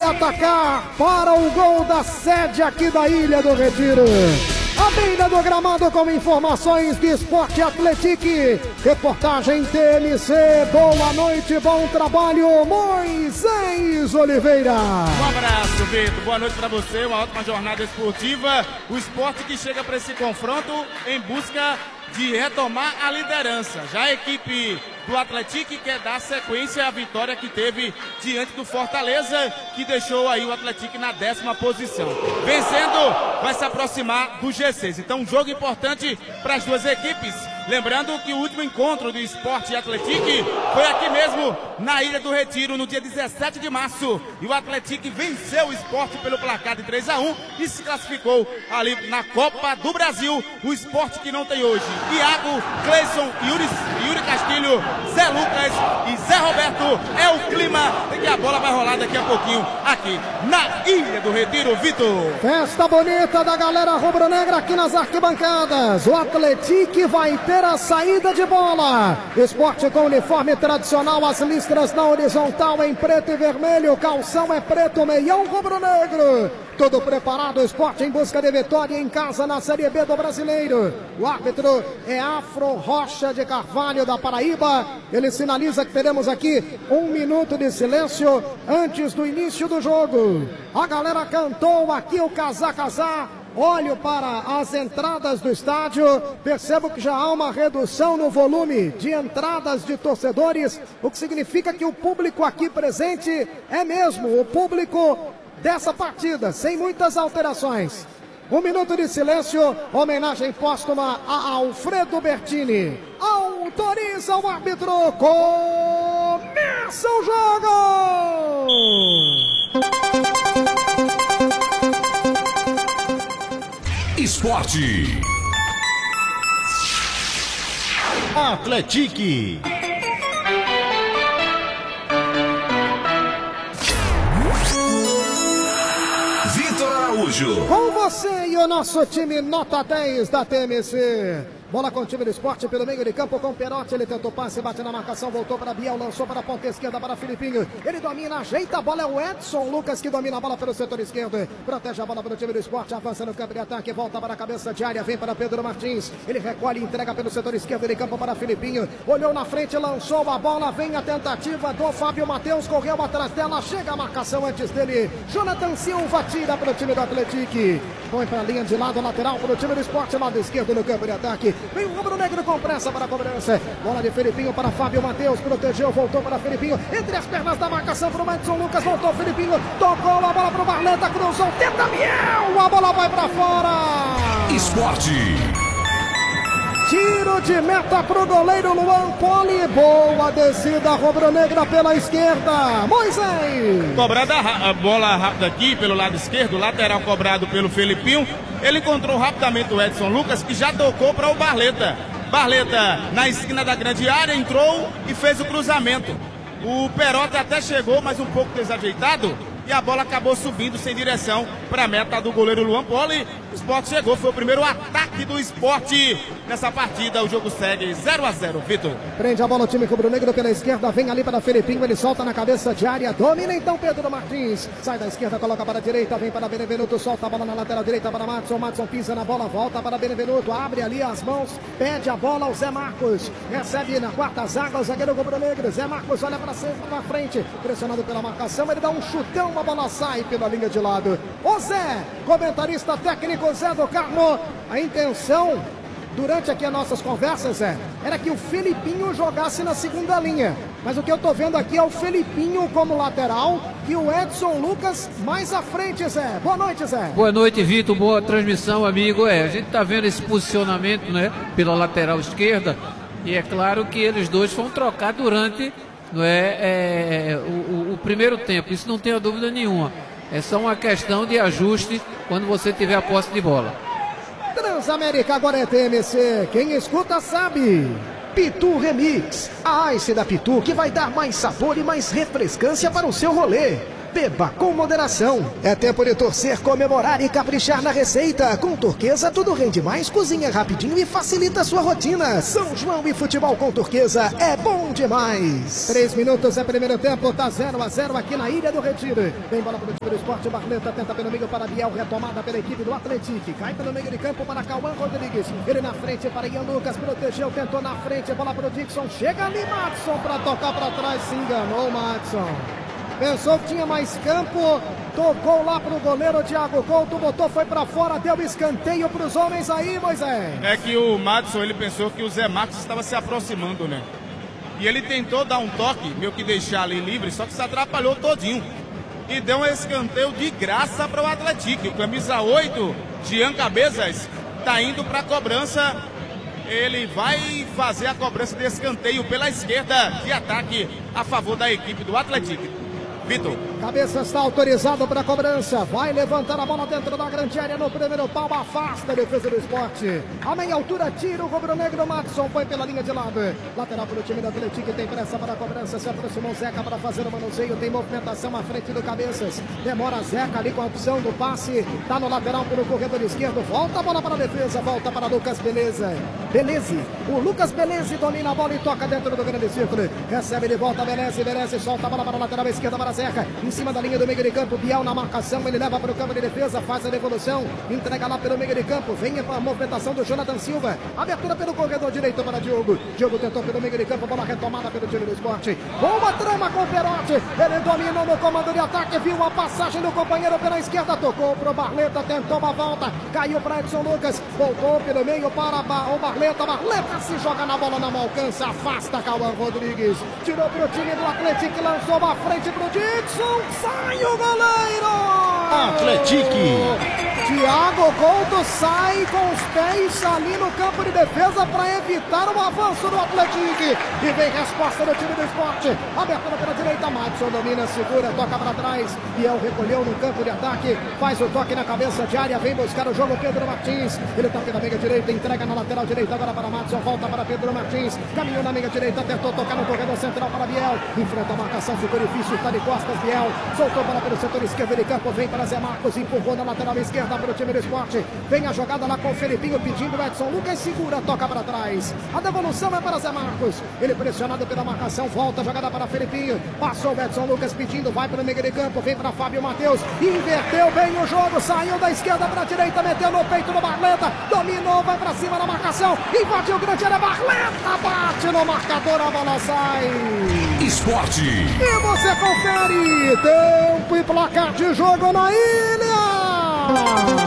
atacar para o gol da sede aqui da Ilha do Retiro. A beira do gramado com informações de Esporte Atletique. Reportagem TMC. Boa noite, bom trabalho, Moisés Oliveira. Um abraço, Vitor. Boa noite para você. Uma ótima jornada esportiva. O esporte que chega para esse confronto em busca de retomar a liderança. Já a equipe do Atlético quer dar sequência à vitória que teve diante do Fortaleza, que deixou aí o Atlético na 10ª posição. Vencendo, vai se aproximar do G6. Então, um jogo importante para as duas equipes. Lembrando que o último encontro do Esporte e Atlético foi aqui mesmo, na Ilha do Retiro, no dia 17 de março. E o Atlético venceu o Esporte pelo placar de 3-1 e se classificou ali na Copa do Brasil. O Esporte que não tem hoje Iago, Cleison, Yuri Castilho, Zé Lucas e Zé Roberto. É o clima que a bola vai rolar daqui a pouquinho aqui na Ilha do Retiro, Vitor. Festa bonita da galera rubro-negra aqui nas arquibancadas. O Atlético vai ter a saída de bola. Esporte com uniforme tradicional, as listras na horizontal em preto e vermelho, calção é preto, meião rubro-negro. Tudo preparado, Esporte em busca de vitória em casa na Série B do Brasileiro. O árbitro é Afro Rocha de Carvalho da Paraíba. Ele sinaliza que teremos aqui 1 minuto de silêncio antes do início do jogo. A galera cantou aqui o Casá. Olho para as entradas do estádio, percebo que já há uma redução no volume de entradas de torcedores, o que significa que o público aqui presente é mesmo o público dessa partida, sem muitas alterações. 1 minuto de silêncio, homenagem póstuma a Alfredo Bertini. Autoriza o árbitro, começa o jogo! Esporte Atlético. Vitor Araújo. Com você e o nosso time nota 10 da TMC. Bola com o time do Esporte pelo meio de campo com Perotti, ele tentou passe, bate na marcação, voltou para Biel, lançou para a ponta esquerda para Filipinho, ele domina, ajeita a bola, é o Edson Lucas que domina a bola pelo setor esquerdo, protege a bola pelo time do Esporte, avança no campo de ataque, volta para a cabeça de área, vem para Pedro Martins, ele recolhe e entrega pelo setor esquerdo de campo para Filipinho, olhou na frente, lançou a bola, vem a tentativa do Fábio Matheus, correu atrás dela, chega a marcação antes dele, Jonathan Silva tira para o time do Atlético, põe para a linha de lado lateral para o time do Esporte, lado esquerdo no campo de ataque, vem o rubro-negro com pressa para a cobrança. Bola de Felipinho para Fábio Matheus. Protegeu, voltou para Felipinho. Entre as pernas da marcação para o Edson Lucas. Voltou Felipinho. Tocou a bola para o Barleta. Cruzou. Tenta Biel. A bola vai para fora. Esporte. Tiro de meta para o goleiro Luan Poli. Boa descida rubro-negra pela esquerda. Moisés. Cobrada a bola rápida aqui pelo lado esquerdo. Lateral cobrado pelo Felipinho. Ele encontrou rapidamente o Edson Lucas, que já tocou para o Barleta. Barleta na esquina da grande área, entrou e fez o cruzamento. O Perotti até chegou, mas um pouco desajeitado. E a bola acabou subindo sem direção para a meta do goleiro Luan Poli. O Sport chegou, foi o primeiro ataque do Sport nessa partida. O jogo segue 0-0, Vitor. Prende a bola o time rubro-negro pela esquerda, vem ali para Felipinho, ele solta na cabeça de área, domina então Pedro Martins. Sai da esquerda, coloca para a direita, vem para Benevenuto, solta a bola na lateral direita para Madson pisa na bola, volta para Benevenuto, abre ali as mãos, pede a bola ao Zé Marcos. Recebe na quarta zaga o zagueiro rubro-negro. Zé Marcos olha para frente, pressionado pela marcação, ele dá um chutão, a bola sai pela linha de lado. O Zé, comentarista técnico Zé do Carmo, a intenção durante aqui as nossas conversas, era que o Felipinho jogasse na segunda linha. Mas o que eu tô vendo aqui é o Felipinho como lateral e o Edson Lucas mais à frente, Zé. Boa noite, Zé. Boa noite, Vitor. Boa transmissão, amigo. A gente tá vendo esse posicionamento, né, pela lateral esquerda. E é claro que eles dois vão trocar durante o primeiro tempo. Isso não tenho dúvida nenhuma. É só uma questão de ajuste quando você tiver a posse de bola. Transamérica agora é TMC. Quem escuta sabe. Pitu Remix, a Ice da Pitu que vai dar mais sabor e mais refrescância para o seu rolê. Beba com moderação. É tempo de torcer, comemorar e caprichar na receita. Com Turquesa tudo rende mais, cozinha rapidinho e facilita a sua rotina. São João e futebol com Turquesa é bom demais. 3 minutos é primeiro tempo, tá 0-0 aqui na Ilha do Retiro. Vem bola pro time do Sport, Barleta tenta pelo meio para Biel, retomada pela equipe do Atlético. Cai pelo meio de campo para Cauã Rodrigues. Ele na frente para Ian Lucas, protegeu, tentou na frente, bola pro Dixon. Chega ali Madison para tocar para trás, se enganou Madison. Pensou que tinha mais campo, tocou lá pro goleiro Thiago Couto, botou, foi pra fora, deu escanteio pros homens aí, Moisés. É que o Madison, ele pensou que o Zé Marcos estava se aproximando, né? E ele tentou dar um toque, meio que deixar ali livre, só que se atrapalhou todinho. E deu um escanteio de graça para o Atlético. O camisa 8, Jean Cabezas, tá indo pra cobrança. Ele vai fazer a cobrança de escanteio pela esquerda de ataque a favor da equipe do Atlético. Vitor. Cabeça está autorizado para a cobrança. Vai levantar a bola dentro da grande área no primeiro pau. Afasta a defesa do Esporte. A meia altura tira o rubro-negro. Madison foi pela linha de lado. Lateral para o time do Atlético. Tem pressa para a cobrança. Se aproximou Zeca para fazer o manuseio. Tem movimentação à frente do Cabeças. Demora Zeca ali com a opção do passe. Está no lateral pelo corredor esquerdo. Volta a bola para a defesa. Volta para Lucas Beleza. Beleze. O Lucas Beleze domina a bola e toca dentro do grande círculo. Recebe de volta Beleze. Beleze solta a bola para a lateral esquerda para Zeca, em cima da linha do meio de campo, Biel na marcação, ele leva para o campo de defesa, faz a devolução, entrega lá pelo meio de campo, vem a movimentação do Jonathan Silva, abertura pelo corredor direito para Diogo, Diogo tentou pelo meio de campo, bola retomada pelo time do Esporte, boa trama com o Perotti, ele dominou no comando de ataque, viu a passagem do companheiro pela esquerda, tocou pro Barleta, tentou uma volta, caiu para Edson Lucas, voltou pelo meio para o Barleta, Barleta se joga na bola, não alcança, afasta Cauã Rodrigues, tirou pro time do Atlético, lançou uma frente pro Dixon, sai o goleiro! Atlético! Thiago Couto sai com os pés ali no campo de defesa para evitar o avanço do Atlético. E vem resposta do time do Esporte. Abertura pela direita, Madison domina, segura, toca para trás. Biel recolheu no campo de ataque, faz o toque na cabeça de área, vem buscar o jogo Pedro Martins. Ele toca na meia direita, entrega na lateral direita agora para Madison, volta para Pedro Martins. Caminhou na meia direita, tentou tocar no corredor central para Biel. Enfrenta a marcação, ficou difícil, está de costas, Biel. Soltou bola pelo setor esquerdo de campo, vem para Zé Marcos, empurrou na lateral esquerda para o time do Esporte. Vem a jogada lá com o Felipinho pedindo, Edson Lucas segura, toca para trás. A devolução é para Zé Marcos. Ele pressionado pela marcação, volta a jogada para Felipinho. Passou o Edson Lucas pedindo, vai para o meio de campo, vem para Fábio Matheus. Inverteu bem o jogo, saiu da esquerda para a direita, meteu no peito do Barleta. Dominou, vai para cima na marcação. Invadiu o grande área, Barleta bate no marcador, a bola sai. Esporte. E você confere tempo e placar de jogo na Ilha.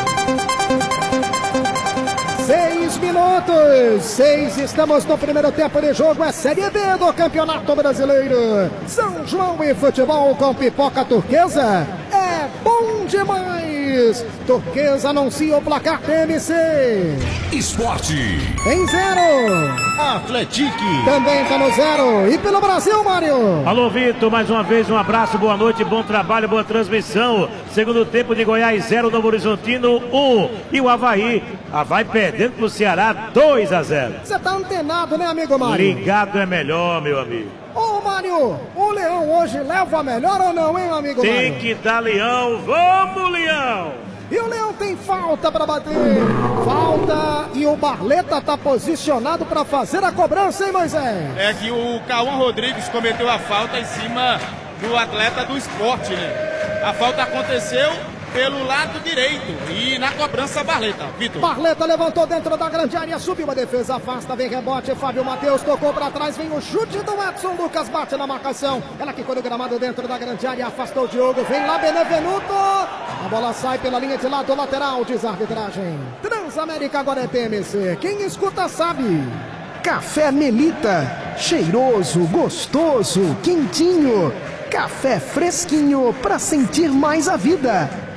6 minutos, 6, estamos no primeiro tempo de jogo, é Série B do Campeonato Brasileiro. São João e futebol com pipoca turquesa, é bom demais. Turquesa anuncia o placar TMC. Esporte. Em 0. Atlético. Também tá no 0. E pelo Brasil, Mário. Alô, Vitor, mais uma vez um abraço, boa noite, bom trabalho, boa transmissão. Segundo tempo de Goiás 0, Novo Horizontino 1. E o Avaí perdendo pro Ceará 2-0. Você tá antenado, né, amigo Mário? Ligado é melhor, meu amigo. Ô, Mário, o Leão hoje leva melhor ou não, hein, amigo Mário? Tem que dar Leão, vamos, Leão! E o Leão tem falta para bater. Falta e o Barleta tá posicionado para fazer a cobrança, hein, Moisés? É que o Cauã Rodrigues cometeu a falta em cima do atleta do Esporte, né? A falta aconteceu pelo lado direito e na cobrança Barleta. Vitor. Barleta levantou dentro da grande área, subiu a defesa, afasta, vem rebote, Fábio Matheus tocou para trás, vem o chute do Edson Lucas, bate na marcação, ela quicou no gramado dentro da grande área, afastou o Diogo, vem lá Benevenuto, a bola sai pela linha de lado lateral, diz a arbitragem. Transamérica agora é TMC, quem escuta sabe. Café Melita, cheiroso, gostoso, quentinho, café fresquinho para sentir mais a vida.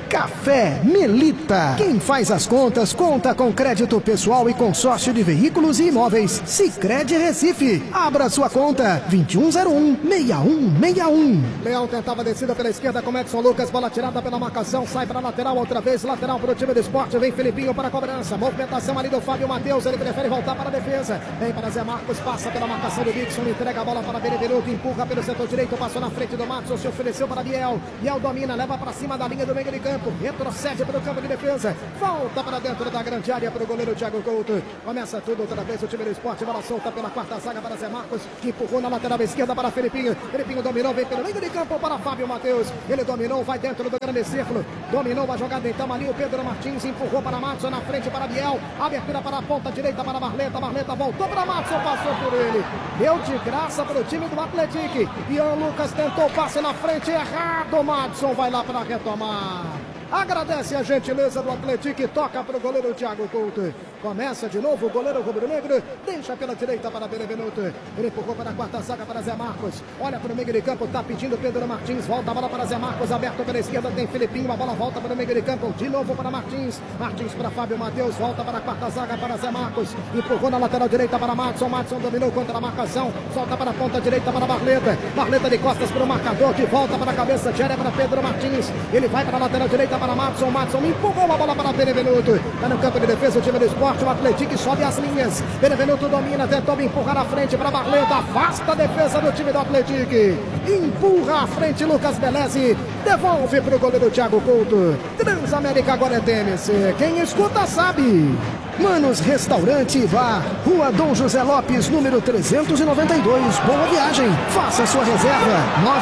Café Melita. Quem faz as contas, conta com crédito pessoal e consórcio de veículos e imóveis. Sicredi Recife. Abra sua conta. 2101-6161. Leão tentava descida pela esquerda com Edson Lucas. Bola tirada pela marcação. Sai para a lateral outra vez. Lateral para o time do Sport. Vem Felipinho para a cobrança. Movimentação ali do Fábio Matheus. Ele prefere voltar para a defesa. Vem para Zé Marcos. Passa pela marcação do Dixon. Entrega a bola para Benevenuto. Empurra pelo setor direito. Passou na frente do Matos. Se ofereceu para Biel. Biel domina. Leva para cima da linha do meio de campo. Retrocede para o campo de defesa. Volta para dentro da grande área para o goleiro Thiago Couto. Começa tudo outra vez o time do Sport. Bola solta pela quarta zaga para Zé Marcos. Que empurrou na lateral esquerda para Felipinho. Felipinho dominou. Vem pelo meio de campo para Fábio Matheus. Ele dominou. Vai dentro do grande círculo. Dominou a jogada então ali o Pedro Martins. Empurrou para Matos. Na frente para Biel. Abertura para a ponta direita para Marleta. Marleta voltou para Matos. Passou por ele. Deu de graça para o time do Atlético. Ian Lucas tentou o passe na frente. Errado. Madson vai lá para retomar. Agradece a gentileza do Atlético e toca para o goleiro Thiago Couto. Começa de novo o goleiro rubro-negro. Deixa pela direita para Benevenuto. Ele empurrou para a quarta zaga para Zé Marcos. Olha para o meio de campo. Está pedindo Pedro Martins. Volta a bola para Zé Marcos. Aberto pela esquerda tem Felipinho. A bola volta para o meio de campo. De novo para Martins. Martins para Fábio Matheus. Volta para a quarta zaga para Zé Marcos. Empurrou na lateral direita para Madson. Madson dominou contra a marcação. Solta para a ponta direita para Marleta. Marleta de costas para o marcador. De volta para a cabeça de área para Pedro Martins. Ele vai para a lateral direita para Madson. Madson empurrou a bola para Benevenuto. Está no campo de defesa o time do Sport. O Atlético sobe as linhas. Benevenuto domina. Tentou me empurrar à frente para Marleta. Afasta a defesa do time do Atlético. Empurra à frente Lucas Belezi. Devolve para o goleiro Thiago Couto. Transamérica agora é TMC. Quem escuta sabe. Manos Restaurante e Bar, Rua Dom José Lopes, número 392. Boa viagem. Faça sua reserva.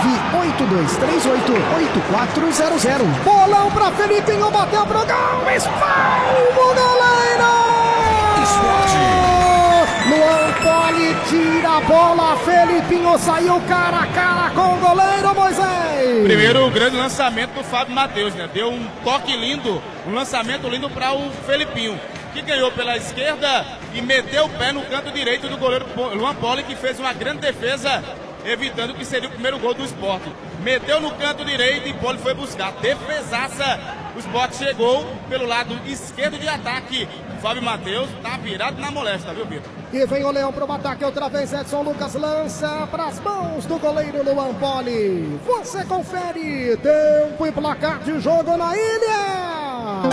982388400. Bolão para Felipinho, bateu pro gol. Espalmo, goleiro! Esporte. Luan Poli tira a bola. Felipinho saiu cara a cara com o goleiro Moisés. Primeiro o grande lançamento do Fábio Matheus, né? Deu um toque lindo, um lançamento lindo para o Felipinho, que ganhou pela esquerda e meteu o pé no canto direito do goleiro Luan Poli, que fez uma grande defesa, evitando que seria o primeiro gol do Sport. Meteu no canto direito e Poli foi buscar. Defesaça. O Sport chegou pelo lado esquerdo de ataque. O Fábio Matheus tá virado na molesta, viu, Vitor? E vem o Leão para o ataque outra vez. Edson Lucas lança para as mãos do goleiro Luan Poli. Você confere. Tempo e placar de jogo na ilha.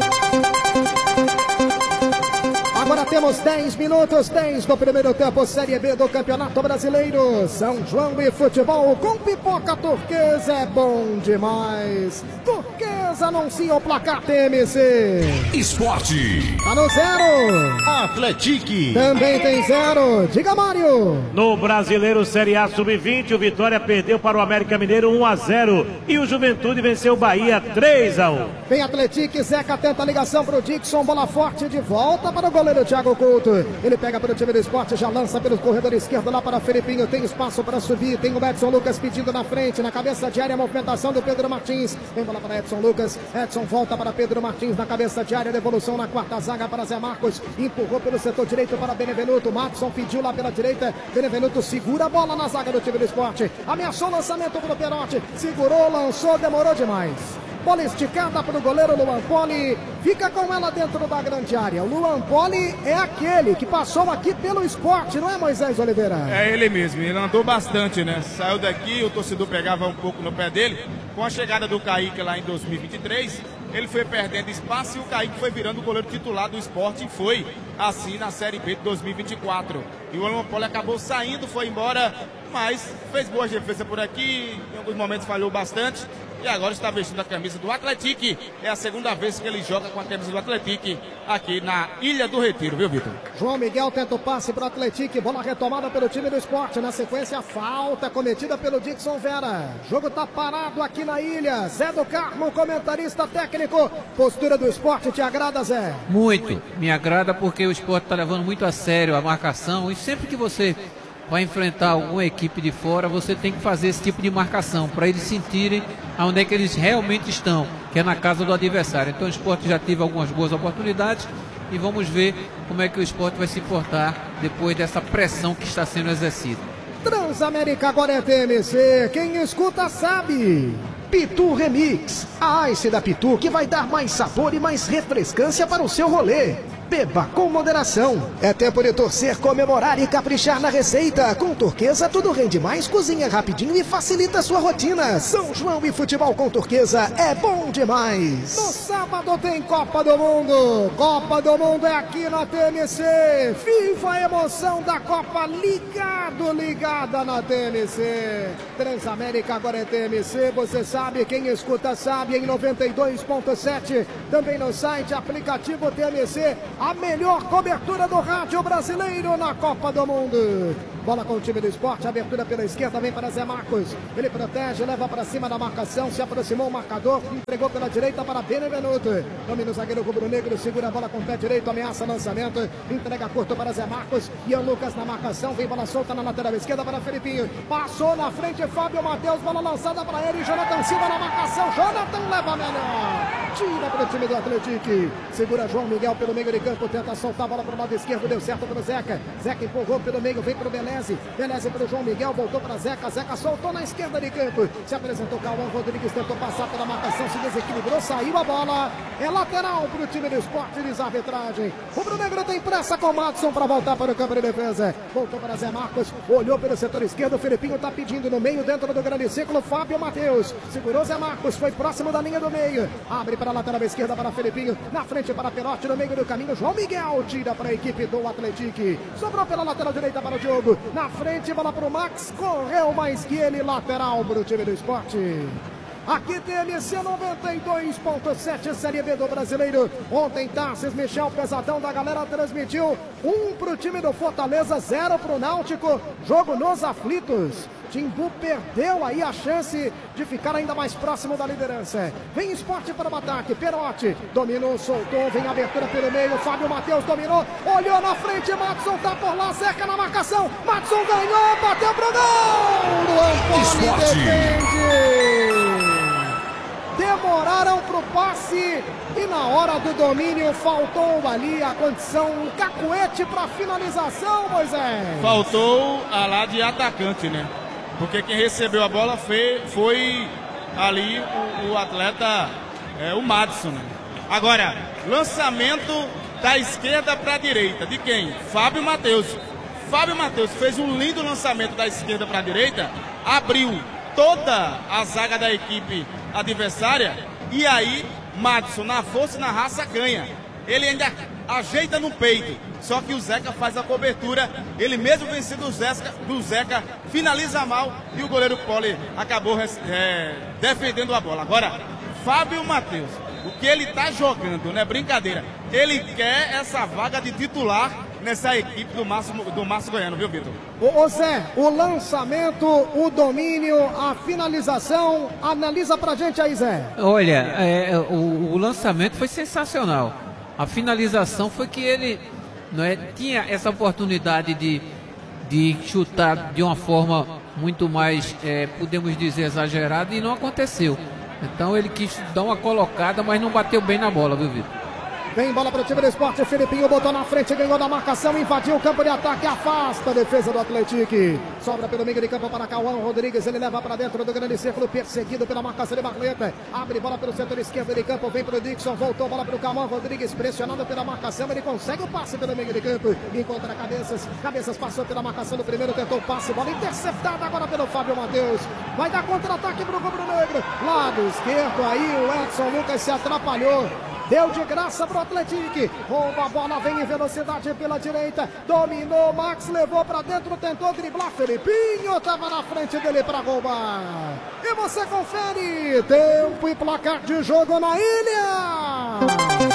Agora temos 10 minutos, 10 do primeiro tempo, Série B do Campeonato Brasileiro. São João e futebol com pipoca turquesa é bom demais. Turquesa anuncia o placar TMC. Esporte. Tá no 0. Atlético. Também tem 0. Diga, Mário. No Brasileiro Série A Sub-20, o Vitória perdeu para o América Mineiro 1-0 e o Juventude venceu o Bahia 3-1. Vem Atlético, Zeca tenta a ligação para o Dixon, bola forte de volta para o goleiro Thiago Couto. Ele pega para o time do Sport, já lança pelo corredor esquerdo lá para Felipinho, tem espaço para subir, tem o Edson Lucas pedindo na frente, na cabeça de área, a movimentação do Pedro Martins. Vem bola para Edson Lucas, Edson volta para Pedro Martins na cabeça de área, devolução na quarta zaga para Zé Marcos, empurrou pelo setor direito para Benevenuto, Madson pediu lá pela direita, Benevenuto segura a bola na zaga do time do Sport, ameaçou o lançamento para o Perotti, segurou, lançou, demorou demais. Bola esticada para o goleiro Luan Poli. Fica com ela dentro da grande área. O Luan Poli é aquele que passou aqui pelo Sport, não é, Moisés Oliveira? É ele mesmo, ele andou bastante, né? Saiu daqui, o torcedor pegava um pouco no pé dele. Com a chegada do Kaique lá em 2023, ele foi perdendo espaço e o Kaique foi virando o goleiro titular do Sport e foi assim na Série B de 2024. E o Luan Poli acabou saindo, foi embora, mas fez boa defesa por aqui, em alguns momentos falhou bastante. E agora está vestindo a camisa do Atlético. É a segunda vez que ele joga com a camisa do Atlético aqui na Ilha do Retiro, viu, Vitor? João Miguel tenta o passe para o Atlético. Bola retomada pelo time do Sport. Na sequência, falta cometida pelo Dixon Vera. Jogo está parado aqui na ilha. Zé do Carmo, comentarista técnico. Postura do Sport, te agrada, Zé? Muito. Me agrada porque o Sport está levando muito a sério a marcação. E sempre que você vai enfrentar alguma equipe de fora, você tem que fazer esse tipo de marcação para eles sentirem onde é que eles realmente estão, que é na casa do adversário. Então o Sport já teve algumas boas oportunidades e vamos ver como é que o Sport vai se portar depois dessa pressão que está sendo exercida. Transamérica agora é TMC, quem escuta sabe. Pitu Remix, a Ice da Pitu que vai dar mais sabor e mais refrescância para o seu rolê. Beba com moderação. É tempo de torcer, comemorar e caprichar na receita. Com Turquesa tudo rende mais, cozinha rapidinho e facilita a sua rotina. São João e futebol com Turquesa é bom demais. No sábado tem Copa do Mundo. Copa do Mundo é aqui na TMC. Viva a emoção da Copa ligada na TMC. Transamérica agora é TMC. Você sabe, quem escuta sabe, em 92.7. Também no site, aplicativo TMC. A melhor cobertura do rádio brasileiro na Copa do Mundo. Bola com o time do esporte, abertura pela esquerda, vem para Zé Marcos. Ele protege, leva para cima da marcação, se aproximou o marcador, entregou pela direita para Benevenuto. Domina o zagueiro rubro-negro, segura a bola com o pé direito, ameaça lançamento, entrega curto para Zé Marcos. Ian Lucas na marcação, vem bola solta na lateral esquerda para Felipinho. Passou na frente, Fábio Matheus, bola lançada para ele, Jonathan Silva na marcação. Jonathan leva melhor. Tira para o time do Atlético. Segura João Miguel pelo meio de campo, tenta soltar a bola para o lado esquerdo, deu certo para o Zeca. Zeca empurrou pelo meio, vem para o Beleza. Beleza para o João Miguel, voltou para Zeca. Zeca soltou na esquerda de campo. Se apresentou Cauã Rodrigues, tentou passar pela marcação, se desequilibrou, saiu a bola. É lateral para o time do esporte, diz a arbitragem. O Rubro-Negro tem pressa com o Madison para voltar para o campo de defesa. Voltou para Zé Marcos, olhou pelo setor esquerdo. O Felipinho está pedindo no meio, dentro do grande círculo. Fábio Matheus segurou Zé Marcos, foi próximo da linha do meio. Abre para a lateral esquerda para Felipinho. Na frente para Perotti, no meio do caminho. João Miguel tira para a equipe do Atlético. Sobrou pela lateral direita para o Diogo. Na frente, bola para o Max, correu mais que ele, lateral para o time do esporte. Aqui TMC 92.7, Série B do Brasileiro. Ontem Tarcísio Michel, pesadão da galera, transmitiu 1 para o time do Fortaleza, 0 para o Náutico. Jogo nos aflitos. Timbu perdeu aí a chance de ficar ainda mais próximo da liderança. Vem Esporte para o ataque, Perotti dominou, soltou, vem abertura pelo meio, Fábio Matheus dominou, olhou na frente, Madison tá por lá, Zeca na marcação, Madison ganhou, bateu pro gol! Luan Poli defende! Demoraram pro passe e na hora do domínio faltou ali a condição, um cacuete para finalização, Moisés. Faltou a lá de atacante, né? Porque quem recebeu a bola foi ali o atleta, o Madison, né? Agora, lançamento da esquerda para a direita, de quem? Fábio Matheus. Fábio Matheus fez um lindo lançamento da esquerda para a direita, abriu toda a zaga da equipe adversária e aí Madison, na força e na raça, ganha. Ele ainda ajeita no peito, só que o Zeca faz a cobertura, ele mesmo vencendo do Zeca, finaliza mal e o goleiro Poli acabou defendendo a bola. Agora, Fábio Matheus, o que ele tá jogando, não é brincadeira, ele quer essa vaga de titular nessa equipe do Márcio Goiano, viu, Vitor? Ô Zé, o lançamento, o domínio, a finalização, analisa pra gente aí, Zé. Olha, o lançamento foi sensacional. A finalização foi que ele tinha essa oportunidade de chutar de uma forma muito mais, podemos dizer, exagerada, e não aconteceu. Então ele quis dar uma colocada, mas não bateu bem na bola, viu, Vitor? Vem bola para o time do esporte, o Felipinho botou na frente, ganhou da marcação, invadiu o campo de ataque, afasta a defesa do Atlético. Sobra pelo meio de campo para Cauã Rodrigues, ele leva para dentro do grande círculo, perseguido pela marcação de Barleta. Abre bola pelo setor esquerdo de campo, vem para o Dixon, voltou bola para o Cauã Rodrigues, pressionado pela marcação, ele consegue o passe pelo meio de campo, encontra Cabeças passou pela marcação do primeiro, tentou o passe, bola interceptada agora pelo Fábio Matheus. Vai dar contra-ataque para o rubro-negro, lado esquerdo, aí o Edson Lucas se atrapalhou. Deu de graça pro Atlético. Rouba a bola, vem em velocidade pela direita. Dominou, Max levou pra dentro, tentou driblar. Felipinho tava na frente dele pra roubar. E você confere. Tempo e placar de jogo na ilha.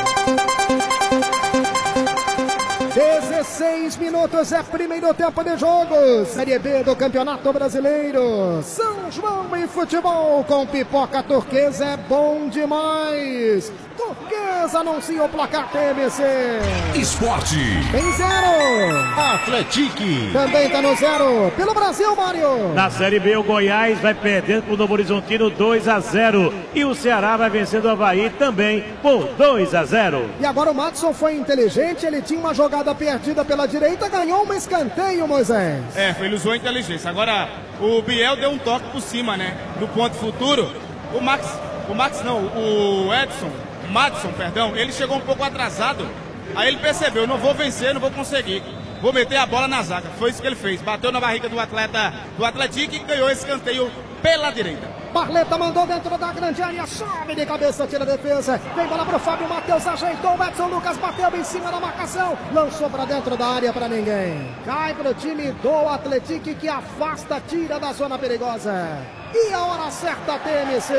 16 minutos é primeiro tempo de jogo. Série B do Campeonato Brasileiro. São João em futebol com pipoca turquesa é bom demais. Turquesa anuncia o placar TMC. Esporte. Tem 0. Atlético. Também tá no 0. Pelo Brasil, Mário. Na Série B, o Goiás vai perdendo pro Novo Horizontino 2-0. E o Ceará vai vencendo o Avaí também por 2-0. E agora o Madison foi inteligente. Ele tinha uma jogada perdida pela direita. Ganhou um escanteio, Moisés. Ele usou a inteligência. Agora, o Biel deu um toque por cima, né? No ponto futuro. o Madison, perdão, ele chegou um pouco atrasado. Aí ele percebeu, não vou vencer, não vou conseguir. Vou meter a bola na zaga. Foi isso que ele fez. Bateu na barriga do atleta do Atlético e ganhou esse escanteio pela direita. Barleta mandou dentro da grande área, sobe de cabeça, tira a defesa. Vem bola pro Fábio Matheus, ajeitou o Edson Lucas, bateu em cima da marcação. Lançou pra dentro da área pra ninguém. Cai pro time do Atlético que afasta, tira da zona perigosa. E a hora certa, TMC.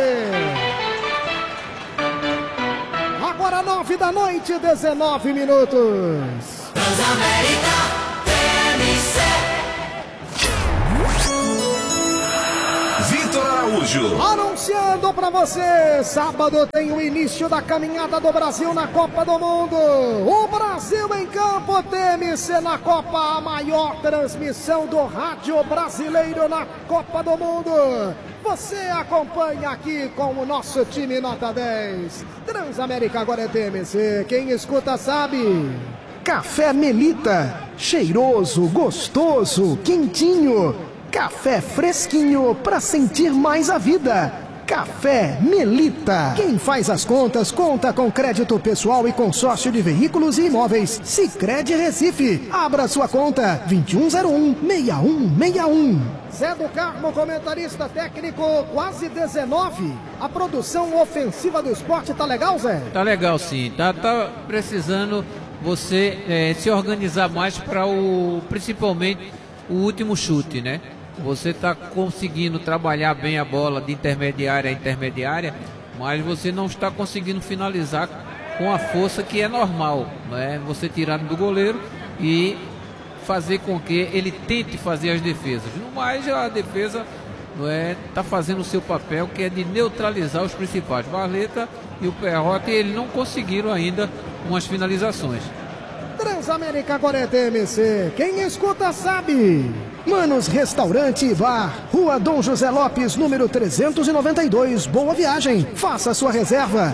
Agora 9 da noite, 19 minutos. Transamérica TMC. Vitor Araújo. Anunciando pra você, sábado tem o início da caminhada do Brasil na Copa do Mundo. O Brasil em campo, TMC na Copa, a maior transmissão do rádio brasileiro na Copa do Mundo. Você acompanha aqui com o nosso time nota 10. Transamérica agora é TMC, quem escuta sabe. Café Melita, cheiroso, gostoso, quentinho. Café fresquinho para sentir mais a vida. Café Melita. Quem faz as contas, conta com crédito pessoal e consórcio de veículos e imóveis. Sicredi Recife. Abra sua conta. 2101-6161. Zé do Carmo, comentarista técnico, quase 19. A produção ofensiva do esporte tá legal, Zé? Tá legal, sim. Tá precisando você se organizar mais para principalmente o último chute, né? Você está conseguindo trabalhar bem a bola de intermediária a intermediária, mas você não está conseguindo finalizar com a força que é normal, né? Você tirando do goleiro e fazer com que ele tente fazer as defesas. No mais, a defesa está fazendo o seu papel, que é de neutralizar os principais. Barleta e o Perrotti, eles não conseguiram ainda umas finalizações. Transamérica agora é TMC, quem escuta sabe. Manos Restaurante e Bar, Rua Dom José Lopes, número 392, Boa Viagem. Faça sua reserva,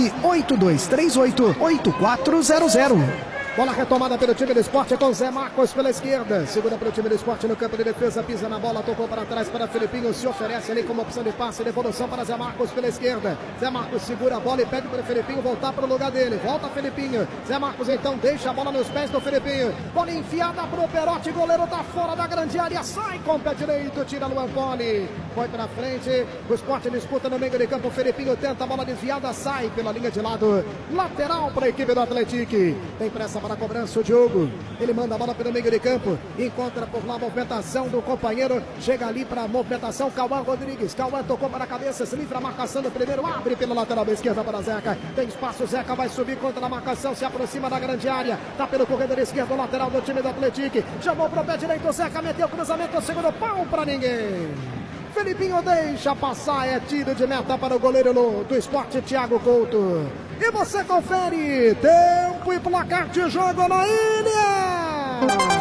98238-8400. Bola retomada pelo time do esporte com Zé Marcos pela esquerda. Segura para o time do esporte no campo de defesa. Pisa na bola, tocou para trás para Felipinho. Se oferece ali como opção de passe. Devolução para Zé Marcos pela esquerda. Zé Marcos segura a bola e pede para o Felipinho voltar para o lugar dele. Volta Felipinho. Zé Marcos então deixa a bola nos pés do Felipinho. Bola enfiada para o Perotti. Goleiro tá fora da grande área. Sai com o pé direito. Tira Luan Poli. Foi para frente. O esporte disputa no meio de campo. O Felipinho tenta a bola desviada. Sai pela linha de lado. Lateral para a equipe do Atlético. Tem pressa para a cobrança o Diogo, ele manda a bola pelo meio de campo, encontra por lá a movimentação do companheiro, chega ali para a movimentação, Cauã Rodrigues, Cauã tocou para a cabeça, se livra a marcação do primeiro, abre pela lateral da esquerda para Zeca, tem espaço, Zeca vai subir contra a marcação, se aproxima da grande área, tá pelo corredor esquerdo, lateral do time do Atlético, chamou para o pé direito, Zeca meteu o cruzamento, segundo pau para ninguém. Felipinho deixa passar, é tiro de meta para o goleiro do esporte, Thiago Couto. E você confere tempo e placar de jogo na ilha.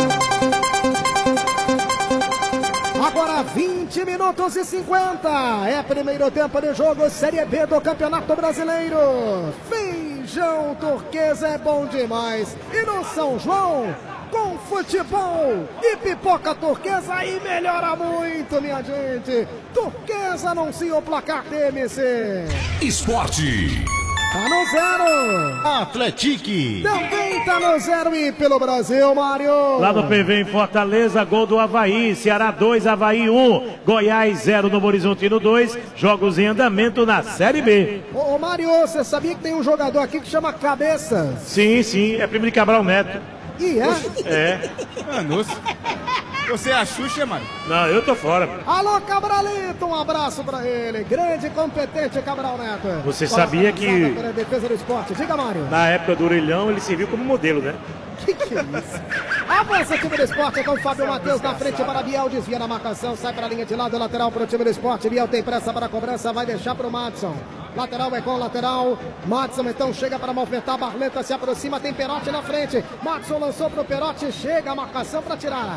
Agora 20 minutos e 50. É primeiro tempo de jogo, Série B do Campeonato Brasileiro. Feijão turquesa é bom demais. E no São João, com futebol e pipoca turquesa, aí melhora muito, minha gente. Turquesa anuncia o placar TMC. Esporte. Tá no 0. Atlético. Também tá no 0 e pelo Brasil, Mário. Lá no PV em Fortaleza, gol do Avaí. Ceará 2, Avaí 1. Goiás 0, Novo Horizontino 2. Jogos em andamento na Série B. Ô Mário, você sabia que tem um jogador aqui que chama Cabeça? Sim, é primo de Cabral Neto. E é? É. Nossa. Você é a Xuxa, mano? Não, eu tô fora. Alô, Cabralito, um abraço pra ele. Grande e competente Cabral Neto. Você sabia que... Pela defesa do esporte. Diga, Mário. Na época do Orelhão, ele serviu como modelo, né? Que é isso? Avança o time do esporte com o Fábio Matheus na frente para Biel. Desvia na marcação, sai para a linha de lado, lateral para o time do esporte. Biel tem pressa para a cobrança, vai deixar para o Madison. Lateral é com lateral. Madison então chega para movimentar. Barleta se aproxima, tem Perotti na frente. Madison lançou para o Perotti, chega a marcação para tirar.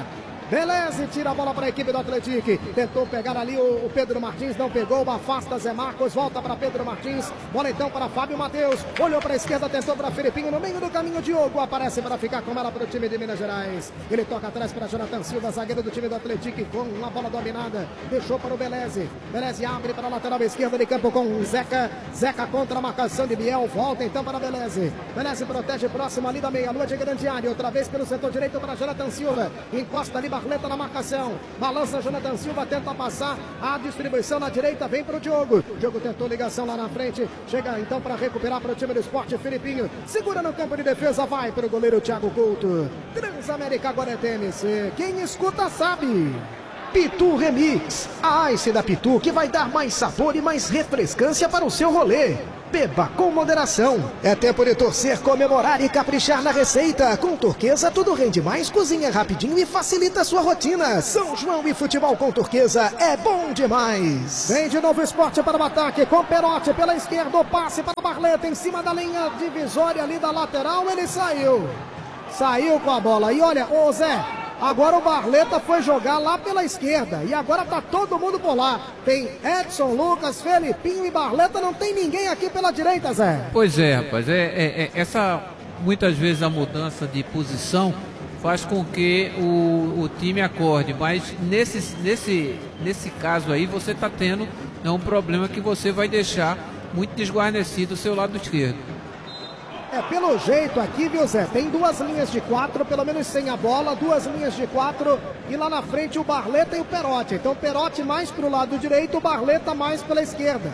Beleza, tira a bola para a equipe do Atlético. Tentou pegar ali o Pedro Martins, não pegou. Afasta Zé Marcos, volta para Pedro Martins. Bola então para Fábio Matheus. Olhou para a esquerda, tentou para Felipinho. No meio do caminho, Diogo aparece para ficar com ela para o time de Minas Gerais. Ele toca atrás para Jonathan Silva, zagueiro do time do Atlético, com uma bola dominada. Deixou para o Beleze. Beleze abre para a lateral esquerda de campo com Zeca. Zeca contra a marcação de Biel. Volta então para Beleze. Beleze protege próximo ali da meia-lua de grande área. Outra vez pelo setor direito para Jonathan Silva. Encosta ali Barleta na marcação. Balança Jonathan Silva, tenta passar a distribuição na direita. Vem para o Diogo. Diogo tentou ligação lá na frente. Chega então para recuperar para o time do Sport. Felipinho segura no campo de defesa. Vai para o goleiro Thiago Couto. Transamérica agora é TMC. Quem escuta sabe. Pitu Remix. A Ice da Pitu que vai dar mais sabor e mais refrescância para o seu rolê. Beba com moderação. É tempo de torcer, comemorar e caprichar na receita. Com Turquesa tudo rende mais, cozinha rapidinho e facilita a sua rotina. São João e futebol com Turquesa é bom demais. Vem de novo Sport para o ataque com Perotti pela esquerda. O passe para Barleta em cima da linha divisória ali da lateral. Ele saiu. Saiu com a bola. E olha, ô Zé, agora o Barleta foi jogar lá pela esquerda. E agora tá todo mundo por lá. Tem Edson, Lucas, Felipinho e Barleta. Não tem ninguém aqui pela direita, Zé. Pois é, rapaz. Essa, muitas vezes, a mudança de posição faz com que o time acorde. Mas nesse caso aí, você está tendo um problema que você vai deixar muito desguarnecido o seu lado esquerdo. Pelo jeito aqui, viu, Zé? Tem duas linhas de 4, pelo menos sem a bola, duas linhas de 4 e lá na frente o Barleta e o Perotti. Então o Perotti mais pro lado direito, o Barleta mais pela esquerda.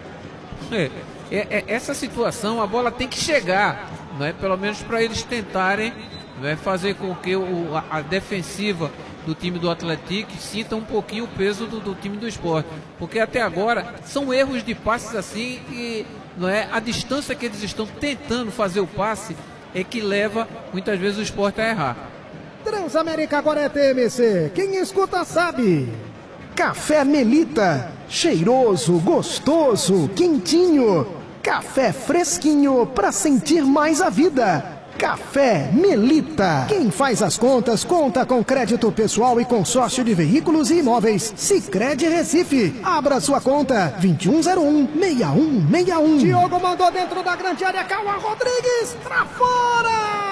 Essa situação, a bola tem que chegar, não é? Pelo menos para eles tentarem, não é? Fazer com que a defensiva do time do Atlético sinta um pouquinho o peso do time do Sport. Porque até agora são erros de passes assim e não é a distância que eles estão tentando fazer o passe é que leva muitas vezes o Sport a errar. Transamérica agora é TMC. Quem escuta sabe. Café Melita, cheiroso, gostoso, quentinho. Café fresquinho para sentir mais a vida. Café Melita. Quem faz as contas, conta com crédito pessoal e consórcio de veículos e imóveis. Sicredi Recife. Abra sua conta. 2101-6161. Diogo mandou dentro da grande área. Cauã Rodrigues pra fora.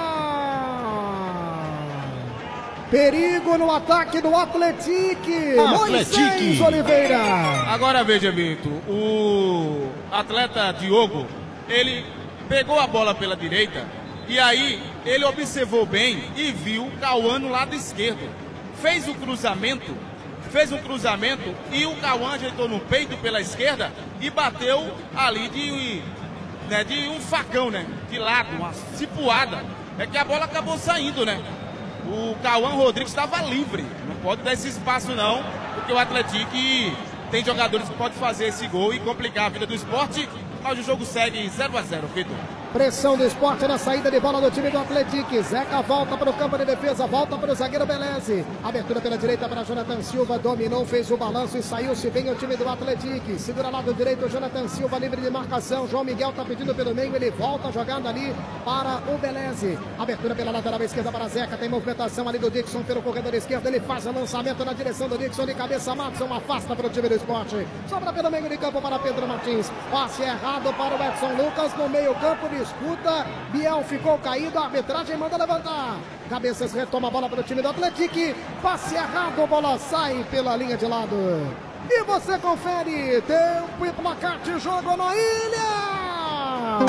Perigo no ataque do Atlético. Moisés Oliveira. Agora veja, Vitor. O atleta Diogo, ele pegou a bola pela direita. E aí, ele observou bem e viu Cauã no lado esquerdo. Fez um cruzamento e o Cauã ajeitou no peito pela esquerda e bateu ali de um facão, né? De lado, uma cipuada. É que a bola acabou saindo, né? O Cauã Rodrigues estava livre. Não pode dar esse espaço não, porque o Atlético tem jogadores que podem fazer esse gol e complicar a vida do Sport. Mas o jogo segue 0-0, Vitor. Pressão do Sport na saída de bola do time do Atlético. Zeca volta para o campo de defesa, volta para o zagueiro Beleze. Abertura pela direita para Jonathan Silva, dominou, fez o balanço e saiu-se bem o time do Atlético. Segura lado direito, Jonathan Silva livre de marcação. João Miguel está pedindo pelo meio, ele volta jogando ali para o Beleze. Abertura pela lateral esquerda para Zeca, tem movimentação ali do Dixon pelo corredor esquerdo. Ele faz o lançamento na direção do Dixon de cabeça. Madison afasta para o time do Sport. Sobra pelo meio de campo para Pedro Martins. Passe errado para o Edson Lucas no meio campo de disputa. Biel ficou caído, a arbitragem manda levantar. Cabeças retoma a bola para o time do Atlético. Passe errado, a bola sai pela linha de lado. E você confere tempo e placar de jogo na ilha.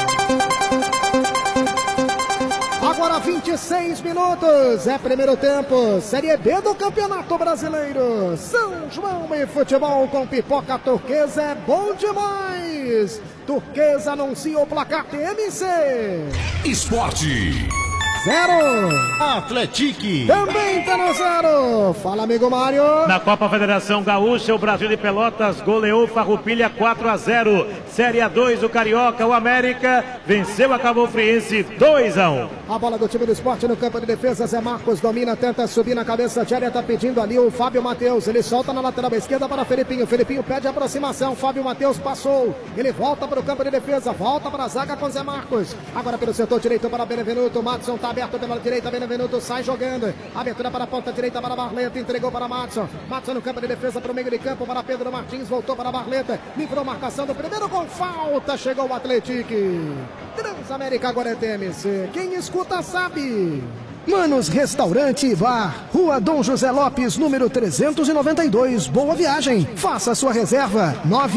Agora 26 minutos, é primeiro tempo, Série B do Campeonato Brasileiro. São João e futebol com pipoca turquesa é bom demais. Turquesa anuncia o placar TMC. Esporte 0. Atlético Também tá no 0. Fala, amigo Mário. Na Copa Federação Gaúcha, o Brasil de Pelotas goleou Farroupilha 4-0. Série A2, o Carioca, o América venceu a Cabo Friense 2-1. A bola do time do Sport no campo de defesa. Zé Marcos domina, tenta subir na cabeça de área. Tá pedindo ali o Fábio Matheus. Ele solta na lateral esquerda para Felipinho. Felipinho pede aproximação. Fábio Matheus passou. Ele volta para o campo de defesa. Volta para a zaga com Zé Marcos. Agora pelo setor direito para Benevenuto. Madison tá aberto pela direita, Benevenuto sai jogando. Abertura para a ponta direita para Barleta, entregou para Matson. Matson no campo de defesa para o meio de campo para Pedro Martins, voltou para Barleta. Livrou marcação do primeiro com falta. Chegou o Atlético. Transamérica agora é TMC. Quem escuta sabe. Manos Restaurante e Bar, Rua Dom José Lopes, número 392, Boa Viagem. Faça sua reserva,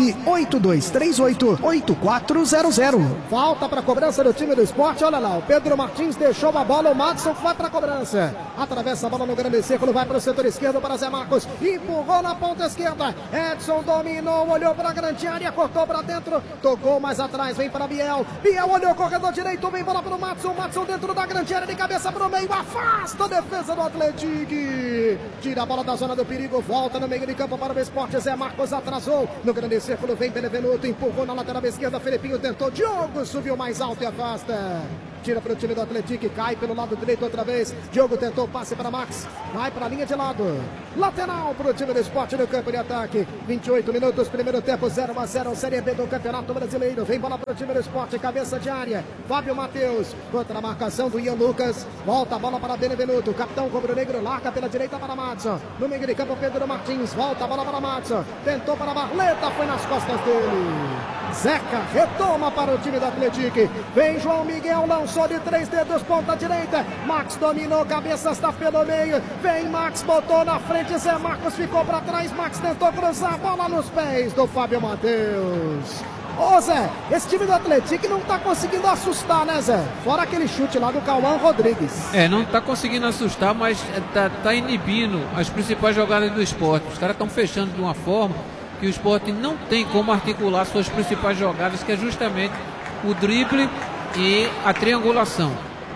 98238-8400. Falta para a cobrança do time do Sport, olha lá, o Pedro Martins deixou a bola, o Madison vai para a cobrança. Atravessa a bola no grande círculo, vai para o setor esquerdo para Zé Marcos, empurrou na ponta esquerda, Edson dominou, olhou para a grande área, cortou para dentro, tocou mais atrás, vem para Biel, Biel olhou, corredor direito, vem bola para o Madison dentro da grande área, de cabeça para o meio, afasta a defesa do Atlético, tira a bola da zona do perigo, volta no meio de campo para o Sport, Zé Marcos atrasou, no grande círculo vem Benevenuto, empurrou na lateral esquerda, Felipinho tentou, Diogo subiu mais alto e afasta. Tira para o time do Atlético, cai pelo lado direito outra vez. Diogo tentou passe para Max, vai para a linha de lado. Lateral para o time do Sport no campo de ataque. 28 minutos, primeiro tempo, 0-0, Série B do Campeonato Brasileiro. Vem bola para o time do Sport, cabeça de área. Fábio Matheus, contra a marcação do Ian Lucas. Volta a bola para Benevenuto, capitão rubro-negro, larga pela direita para Madson. No meio de campo, Pedro Martins, volta a bola para Madson. Tentou para Barleta, foi nas costas dele. Zeca retoma para o time do Atlético. Vem João Miguel, lançou de 3 dedos, ponta direita. Max dominou, cabeça está pelo meio. Vem Max, botou na frente. Zé Marcos ficou para trás. Max tentou cruzar a bola nos pés do Fábio Matheus. Ô Zé, esse time do Atlético não tá conseguindo assustar, né, Zé? Fora aquele chute lá do Cauã Rodrigues. Não tá conseguindo assustar, mas tá inibindo as principais jogadas do Sport. Os caras estão fechando de uma forma que o Sport não tem como articular suas principais jogadas, que é justamente o drible e a triangulação.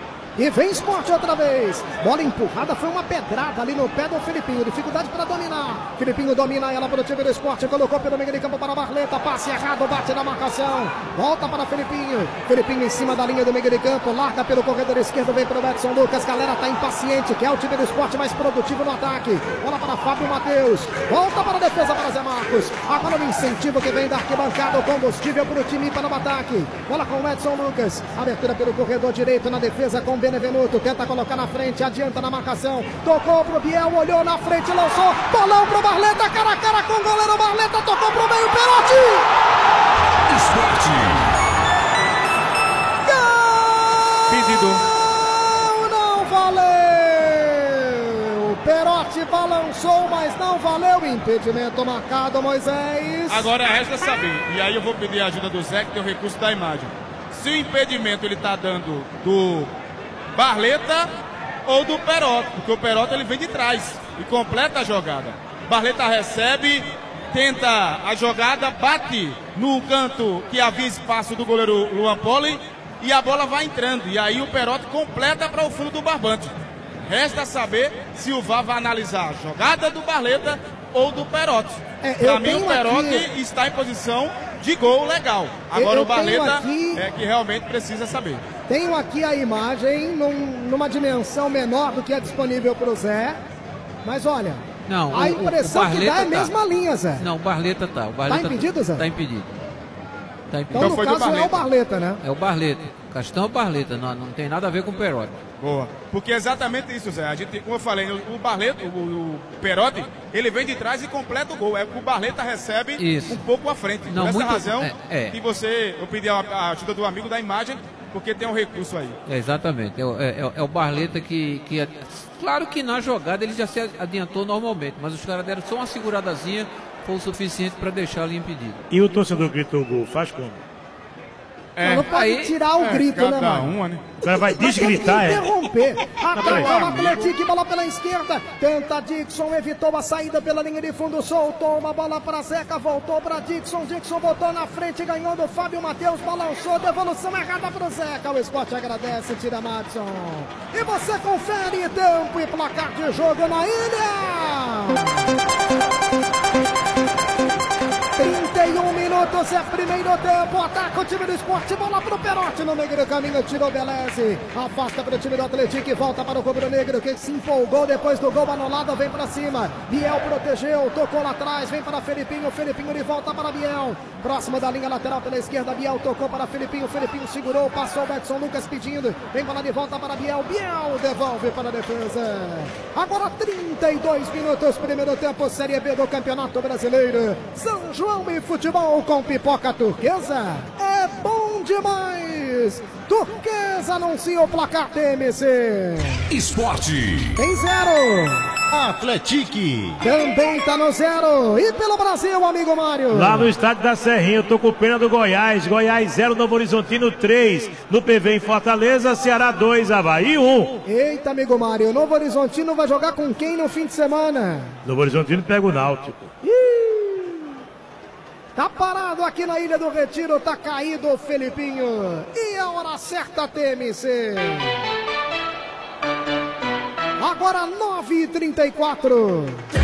E vem Sport outra vez. Bola empurrada, foi uma pedrada ali no pé do Felipinho. Dificuldade para dominar. Felipinho domina ela para o time do Sport. Colocou pelo meio de campo para Barleta. Passe errado, bate na marcação. Volta para Felipinho. Felipinho em cima da linha do meio de campo. Larga pelo corredor esquerdo. Vem para o Edson Lucas. Galera tá impaciente. Quer o time do Sport mais produtivo no ataque. Bola para Fábio Matheus. Volta para a defesa para Zé Marcos. Agora o incentivo que vem da arquibancada. O combustível para o time ir para o ataque. Bola com o Edson Lucas. Abertura pelo corredor direito na defesa com Benevenuto, tenta colocar na frente, adianta na marcação, tocou pro Biel, olhou na frente, lançou, bolão pro Barleta, cara a cara com o goleiro, Barleta tocou pro meio, Perotti! Esporte. Pedido. Não valeu! Perotti balançou, mas não valeu, impedimento marcado, Moisés. Agora resta saber, e aí eu vou pedir a ajuda do Zé, que tem o recurso da imagem. Se o impedimento ele tá dando do Barleta ou do Perotti, porque o Perotti ele vem de trás e completa a jogada. Barleta recebe, tenta a jogada, bate no canto que havia espaço do goleiro Luan Poli e a bola vai entrando. E aí o Perotti completa para o fundo do barbante. Resta saber se o VAR vai analisar a jogada do Barleta ou do Perotti. Para mim o Perotti está em posição de gol legal. Agora o Barleta é que realmente precisa saber. Tenho aqui a imagem numa dimensão menor do que é disponível para o Zé. Mas olha, não, a impressão que dá é a mesma linha, Zé. Não, o Barleta tá. O Barleta tá impedido, Zé? Tá impedido. Então, no caso, é o Barleta, né? É o Barleta. Castão é o Barleta, não tem nada a ver com o Perotti. Boa. Porque é exatamente isso, Zé. A gente, como eu falei, o Barleta, o Perotti, ele vem de trás e completa o gol. É que o Barleta recebe um pouco à frente. Não, por essa muito, razão que eu pedi a ajuda do amigo da imagem, porque tem um recurso aí. Exatamente. É o Barleta que claro que na jogada ele já se adiantou normalmente, mas os caras deram só uma seguradazinha, foi o suficiente para deixar ali impedido. E o torcedor gritou o gol, faz como? Não pode tirar o grito, né, mano? Né? O cara vai desgritar, interromper. Atacou o Atlético, bola pela esquerda. Tenta Dixon, evitou a saída pela linha de fundo, soltou uma bola para Zeca, voltou para Dixon. Dixon botou na frente, ganhou do Fábio Matheus, balançou, devolução errada para o Zeca. O Sport agradece, tira Madson. E você confere tempo e placar de jogo na ilha. 31 minutos. minutos, é primeiro tempo, ataca o time do Sport, bola pro Perotti no meio do caminho, tirou Beleze, afasta para o time do Atlético e volta para o rubro-negro, que se empolgou depois do gol anulado, vem para cima, Biel protegeu, tocou lá atrás, vem para Felipinho, Felipinho de volta para Biel, próximo da linha lateral pela esquerda, Biel tocou para Felipinho, Felipinho segurou, passou o Edson Lucas pedindo, vem bola de volta para Biel, Biel devolve para a defesa. Agora 32 minutos, primeiro tempo, Série B do Campeonato Brasileiro. São João e futebol com pipoca turquesa. É bom demais. Turquesa anuncia o placar TMC. Esporte. Tem 0. Atlético. Também tá no 0. E pelo Brasil, amigo Mário? Lá no estádio da Serrinha, eu tô com pena do Goiás. Goiás 0, Novo Horizontino 3. No PV em Fortaleza, Ceará 2, Avaí 1. Eita, amigo Mário, o Novo Horizontino vai jogar com quem no fim de semana? Novo Horizontino pega o Náutico. Tá parado aqui na Ilha do Retiro, tá caído o Felipinho. E a hora certa, TMC. Agora 9h34.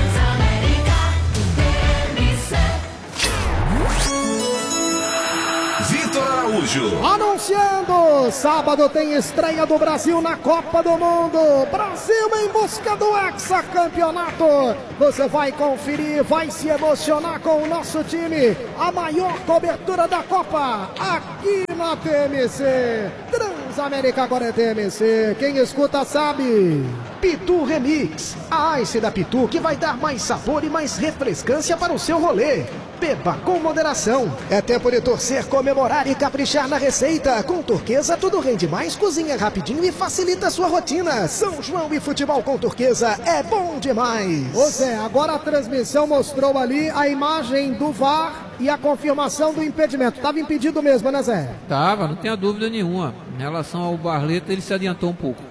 Vitor Araújo. Anunciando, sábado tem estreia do Brasil na Copa do Mundo. Brasil em busca do hexacampeonato. Você vai conferir, vai se emocionar com o nosso time. A maior cobertura da Copa aqui na TMC. Transamérica agora é TMC. Quem escuta sabe. Pitu Remix, a Ice da Pitu que vai dar mais sabor e mais refrescância para o seu rolê. Beba com moderação. É tempo de torcer, comemorar e caprichar na receita. Com Turquesa tudo rende mais, cozinha rapidinho e facilita a sua rotina. São João e futebol com Turquesa é bom demais. Ô Zé, agora a transmissão mostrou ali a imagem do VAR e a confirmação do impedimento. Tava impedido mesmo, né, Zé? Tava, não tenha dúvida nenhuma. Em relação ao Barleta, ele se adiantou um pouco.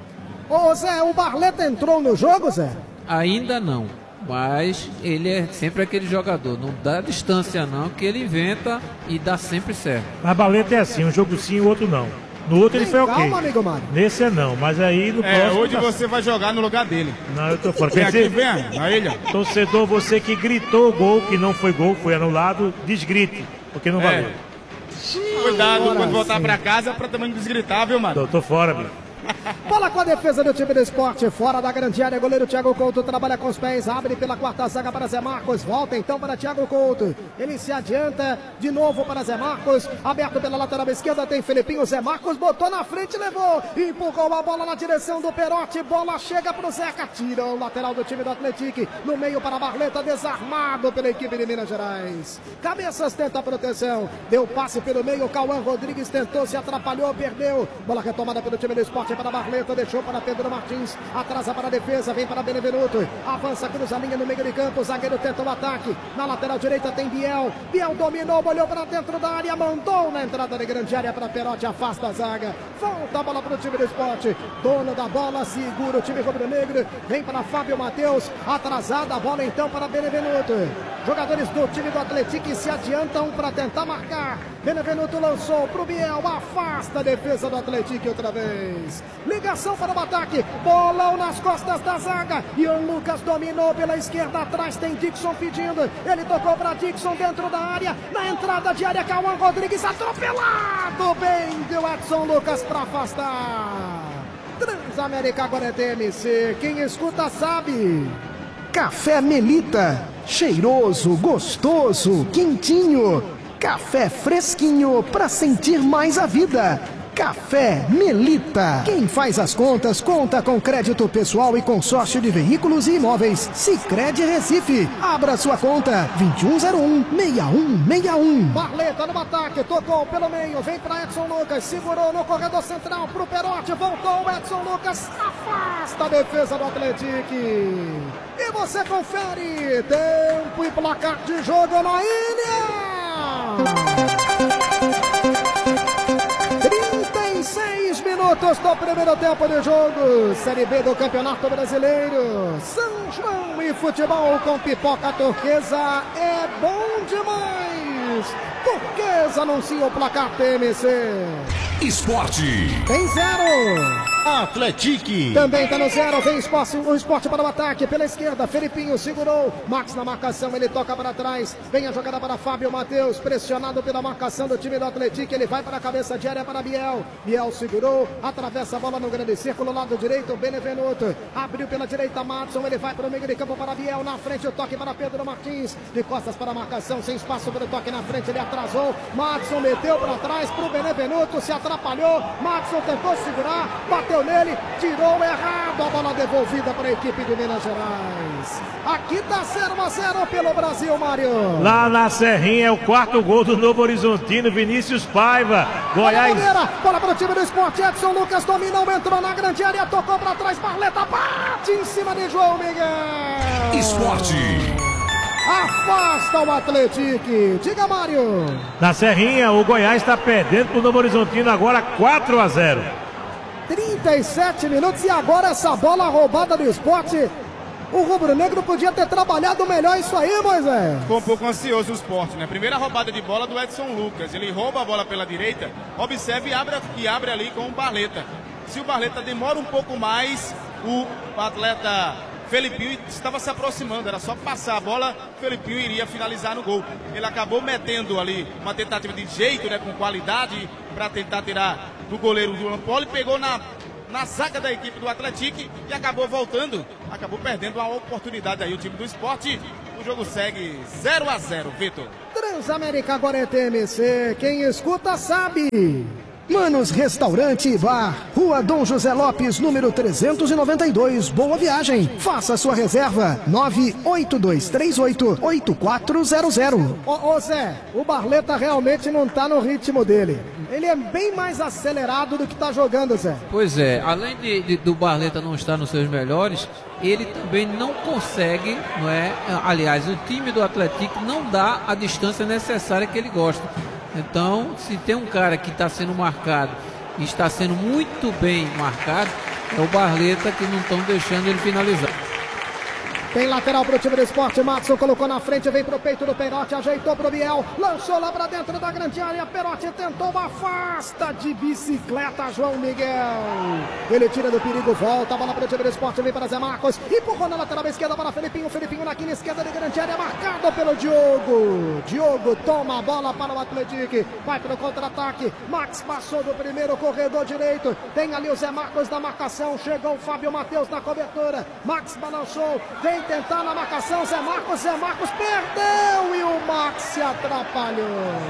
Ô Zé, o Barleta entrou no jogo, Zé? Ainda não, mas ele é sempre aquele jogador, não dá distância não, que ele inventa e dá sempre certo. Mas Barleta é assim, um jogo sim, o outro não. No outro ele foi ok. Calma, amigo Mário. Nesse é não, mas aí no próximo... Hoje você vai jogar no lugar dele. Não, eu tô fora. Vem aqui, vem, na ilha. Torcedor, você que gritou o gol, que não foi gol, foi anulado, desgrite, porque não valeu. Cuidado quando voltar pra casa pra também desgritar, viu, mano? Tô fora, bicho. Bola com a defesa do time do Sport, fora da grande área, goleiro Thiago Couto trabalha com os pés, abre pela quarta zaga para Zé Marcos, volta então para Thiago Couto, ele se adianta de novo para Zé Marcos, aberto pela lateral esquerda, tem Felipinho, Zé Marcos botou na frente, levou, empurrou a bola na direção do Perotti, bola chega pro Zeca, tira o lateral do time do Atlético, no meio para Barleta, desarmado pela equipe de Minas Gerais, Cabeças tenta a proteção, deu passe pelo meio, Cauã Rodrigues tentou, se atrapalhou, perdeu, bola retomada pelo time do Sport, para Barleta, deixou para Pedro Martins, atrasa para a defesa, vem para Benevenuto, avança, cruza a linha no meio de campo, zagueiro tenta o ataque, na lateral direita tem Biel, Biel dominou, olhou para dentro da área, mandou na entrada de grande área para Perotti, afasta a zaga, volta a bola para o time do Sport, dono da bola, segura o time rubro-negro, vem para Fábio Matheus, atrasada a bola então para Benevenuto, jogadores do time do Atlético se adiantam para tentar marcar, Benevenuto lançou para o Biel, afasta a defesa do Atlético outra vez, ligação para o ataque, bolão nas costas da zaga, Ian Lucas dominou pela esquerda, atrás tem Dixon pedindo, ele tocou para Dixon dentro da área, na entrada de área, Cauã Rodrigues atropelado, bem deu Edson Lucas para afastar. Transamérica agora é TMC, quem escuta sabe. Café Melita, cheiroso, gostoso, quentinho, café fresquinho para sentir mais a vida. Café Melita. Quem faz as contas, conta com crédito pessoal e consórcio de veículos e imóveis. Sicredi Recife. Abra sua conta. 2101-6161. Barleta no ataque, tocou pelo meio, vem para Edson Lucas, segurou no corredor central pro Perotti, voltou o Edson Lucas, afasta a defesa do Atlético. E você confere, tempo e placar de jogo na ilha. 36 minutos do primeiro tempo de jogo, Série B do Campeonato Brasileiro, São João e futebol com pipoca turquesa é bom demais. Turquesa anuncia o placar TMC. Esporte. Tem 0. Atletique. Também tá no 0, vem o esporte para o ataque, pela esquerda, Felipinho segurou, Max na marcação, ele toca para trás, vem a jogada para Fábio Matheus, pressionado pela marcação do time do Atletique, ele vai para a cabeça de área para Biel, Biel segurou, atravessa a bola no grande círculo, lado direito, Benevenuto, abriu pela direita, Madson, ele vai para o meio de campo para Biel, na frente o toque para Pedro Martins, de costas para a marcação, sem espaço para o toque na frente, ele atrasou, Madson meteu para trás para o Benevenuto, se atrapalhou, Madson tentou segurar, bateu nele, tirou errado, a bola devolvida para a equipe de Minas Gerais. Aqui tá 0-0 pelo Brasil, Mário. Lá na Serrinha é o quarto gol do Novo Horizontino, Vinícius Paiva. Goiás. Bola para o time do Esporte, Edson Lucas dominou, entrou na grande área, tocou para trás, Barleta bate em cima de João Miguel. Esporte. Afasta o Atletique. Diga, Mário. Na Serrinha, o Goiás está perdendo para o Novo Horizontino agora 4-0. 37 minutos e agora essa bola roubada do Esporte. O rubro-negro podia ter trabalhado melhor isso aí, Moisés. Ficou um pouco ansioso o Sport, né? Primeira roubada de bola do Edson Lucas. Ele rouba a bola pela direita, observe e abre ali com o Barleta. Se o Barleta demora um pouco mais, o atleta Felipinho estava se aproximando, era só passar a bola, Felipinho iria finalizar no gol. Ele acabou metendo ali uma tentativa de jeito, né, com qualidade, para tentar tirar do goleiro do Lampoli, pegou na zaga da equipe do Atletique e acabou voltando, acabou perdendo uma oportunidade aí o time do Esporte. O jogo segue 0-0, Vitor. Transamérica agora é TMC, quem escuta sabe. Manos Restaurante e Bar, Rua Dom José Lopes, número 392, Boa Viagem. Faça sua reserva, 98238-8400. Ô Zé, o Barleta realmente não tá no ritmo dele. Ele é bem mais acelerado do que tá jogando, Zé. Pois é, além do Barleta não estar nos seus melhores, ele também não consegue, não é? Aliás, o time do Atlético não dá a distância necessária que ele gosta. Então, se tem um cara que está sendo marcado e está sendo muito bem marcado, é o Barleta, que não estão deixando ele finalizar. Tem lateral pro time do Esporte, Madson colocou na frente, vem pro peito do Perotti, ajeitou pro Biel, lançou lá pra dentro da grande área, Perotti tentou, afasta de bicicleta João Miguel. Ele tira do perigo, volta, a bola pro time do Esporte, vem para Zé Marcos, empurrou na lateral esquerda para Felipinho na quina esquerda de grande área, marcado pelo Diogo. Diogo toma a bola para o Atlético, vai pro contra-ataque, Max passou do primeiro corredor direito, tem ali o Zé Marcos na marcação, chegou o Fábio Matheus na cobertura, Max balançou, vem tentar na marcação, Zé Marcos perdeu e o Max se atrapalhou.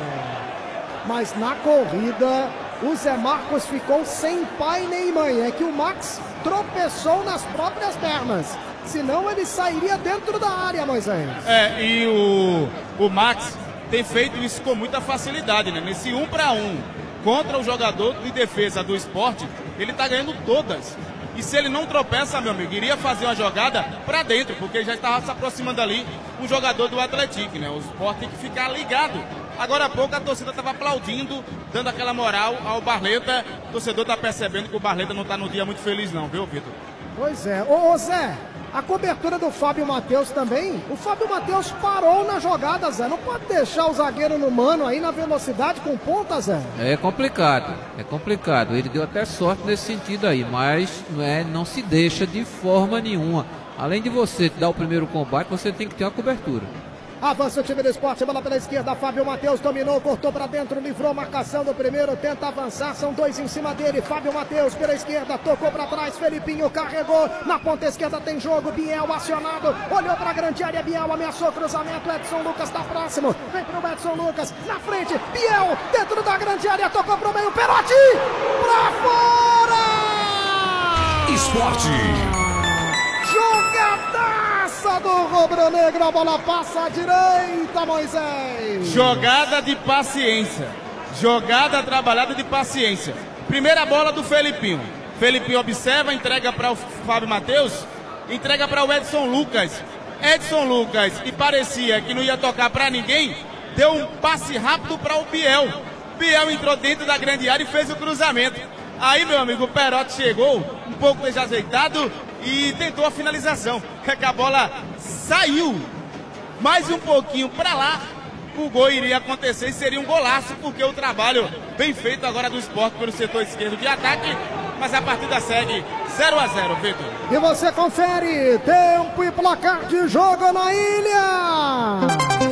Mas na corrida, o Zé Marcos ficou sem pai nem mãe. É que o Max tropeçou nas próprias pernas. Senão ele sairia dentro da área, Moisés. E o Max tem feito isso com muita facilidade, né? Nesse 1 para 1 contra o jogador de defesa do Esporte, ele tá ganhando todas. E se ele não tropeça, meu amigo, iria fazer uma jogada para dentro, porque já estava se aproximando ali um jogador do Atlético, né? O Sport tem que ficar ligado. Agora há pouco a torcida estava aplaudindo, dando aquela moral ao Barleta. O torcedor está percebendo que o Barleta não está no dia muito feliz não, viu, Vitor? Pois é. Ô Zé, a cobertura do Fábio Matheus também. O Fábio Matheus parou na jogada, Zé. Não pode deixar o zagueiro no mano aí na velocidade com ponta, Zé. É complicado. Ele deu até sorte nesse sentido aí, mas não se deixa de forma nenhuma. Além de você dar o primeiro combate, você tem que ter uma cobertura. Avança o time do Esporte, bola pela esquerda, Fábio Matheus dominou, cortou para dentro, livrou a marcação do primeiro, tenta avançar, são dois em cima dele, Fábio Matheus pela esquerda, tocou para trás, Felipinho carregou, na ponta esquerda tem jogo, Biel acionado, olhou para a grande área, Biel ameaçou cruzamento, Edson Lucas está próximo, vem pro Edson Lucas, na frente, Biel dentro da grande área, tocou pro meio, Perotti, pra fora! Esporte. Jogadaça do rubro-negro, a bola passa à direita, Moisés. Jogada de paciência. Jogada trabalhada de paciência. Primeira bola do Felipinho. Felipinho observa, entrega para o Fábio Matheus, entrega para o Edson Lucas. Edson Lucas, e parecia que não ia tocar para ninguém, deu um passe rápido para o Biel. Biel entrou dentro da grande área e fez o cruzamento. Aí, meu amigo, o Perotti chegou, um pouco desajeitado, e tentou a finalização. É que a bola saiu mais um pouquinho para lá. o gol iria acontecer e seria um golaço, porque o trabalho bem feito agora do Sport pelo setor esquerdo de ataque, mas a partida segue 0-0, Vitor. E você confere tempo e placar de jogo na ilha.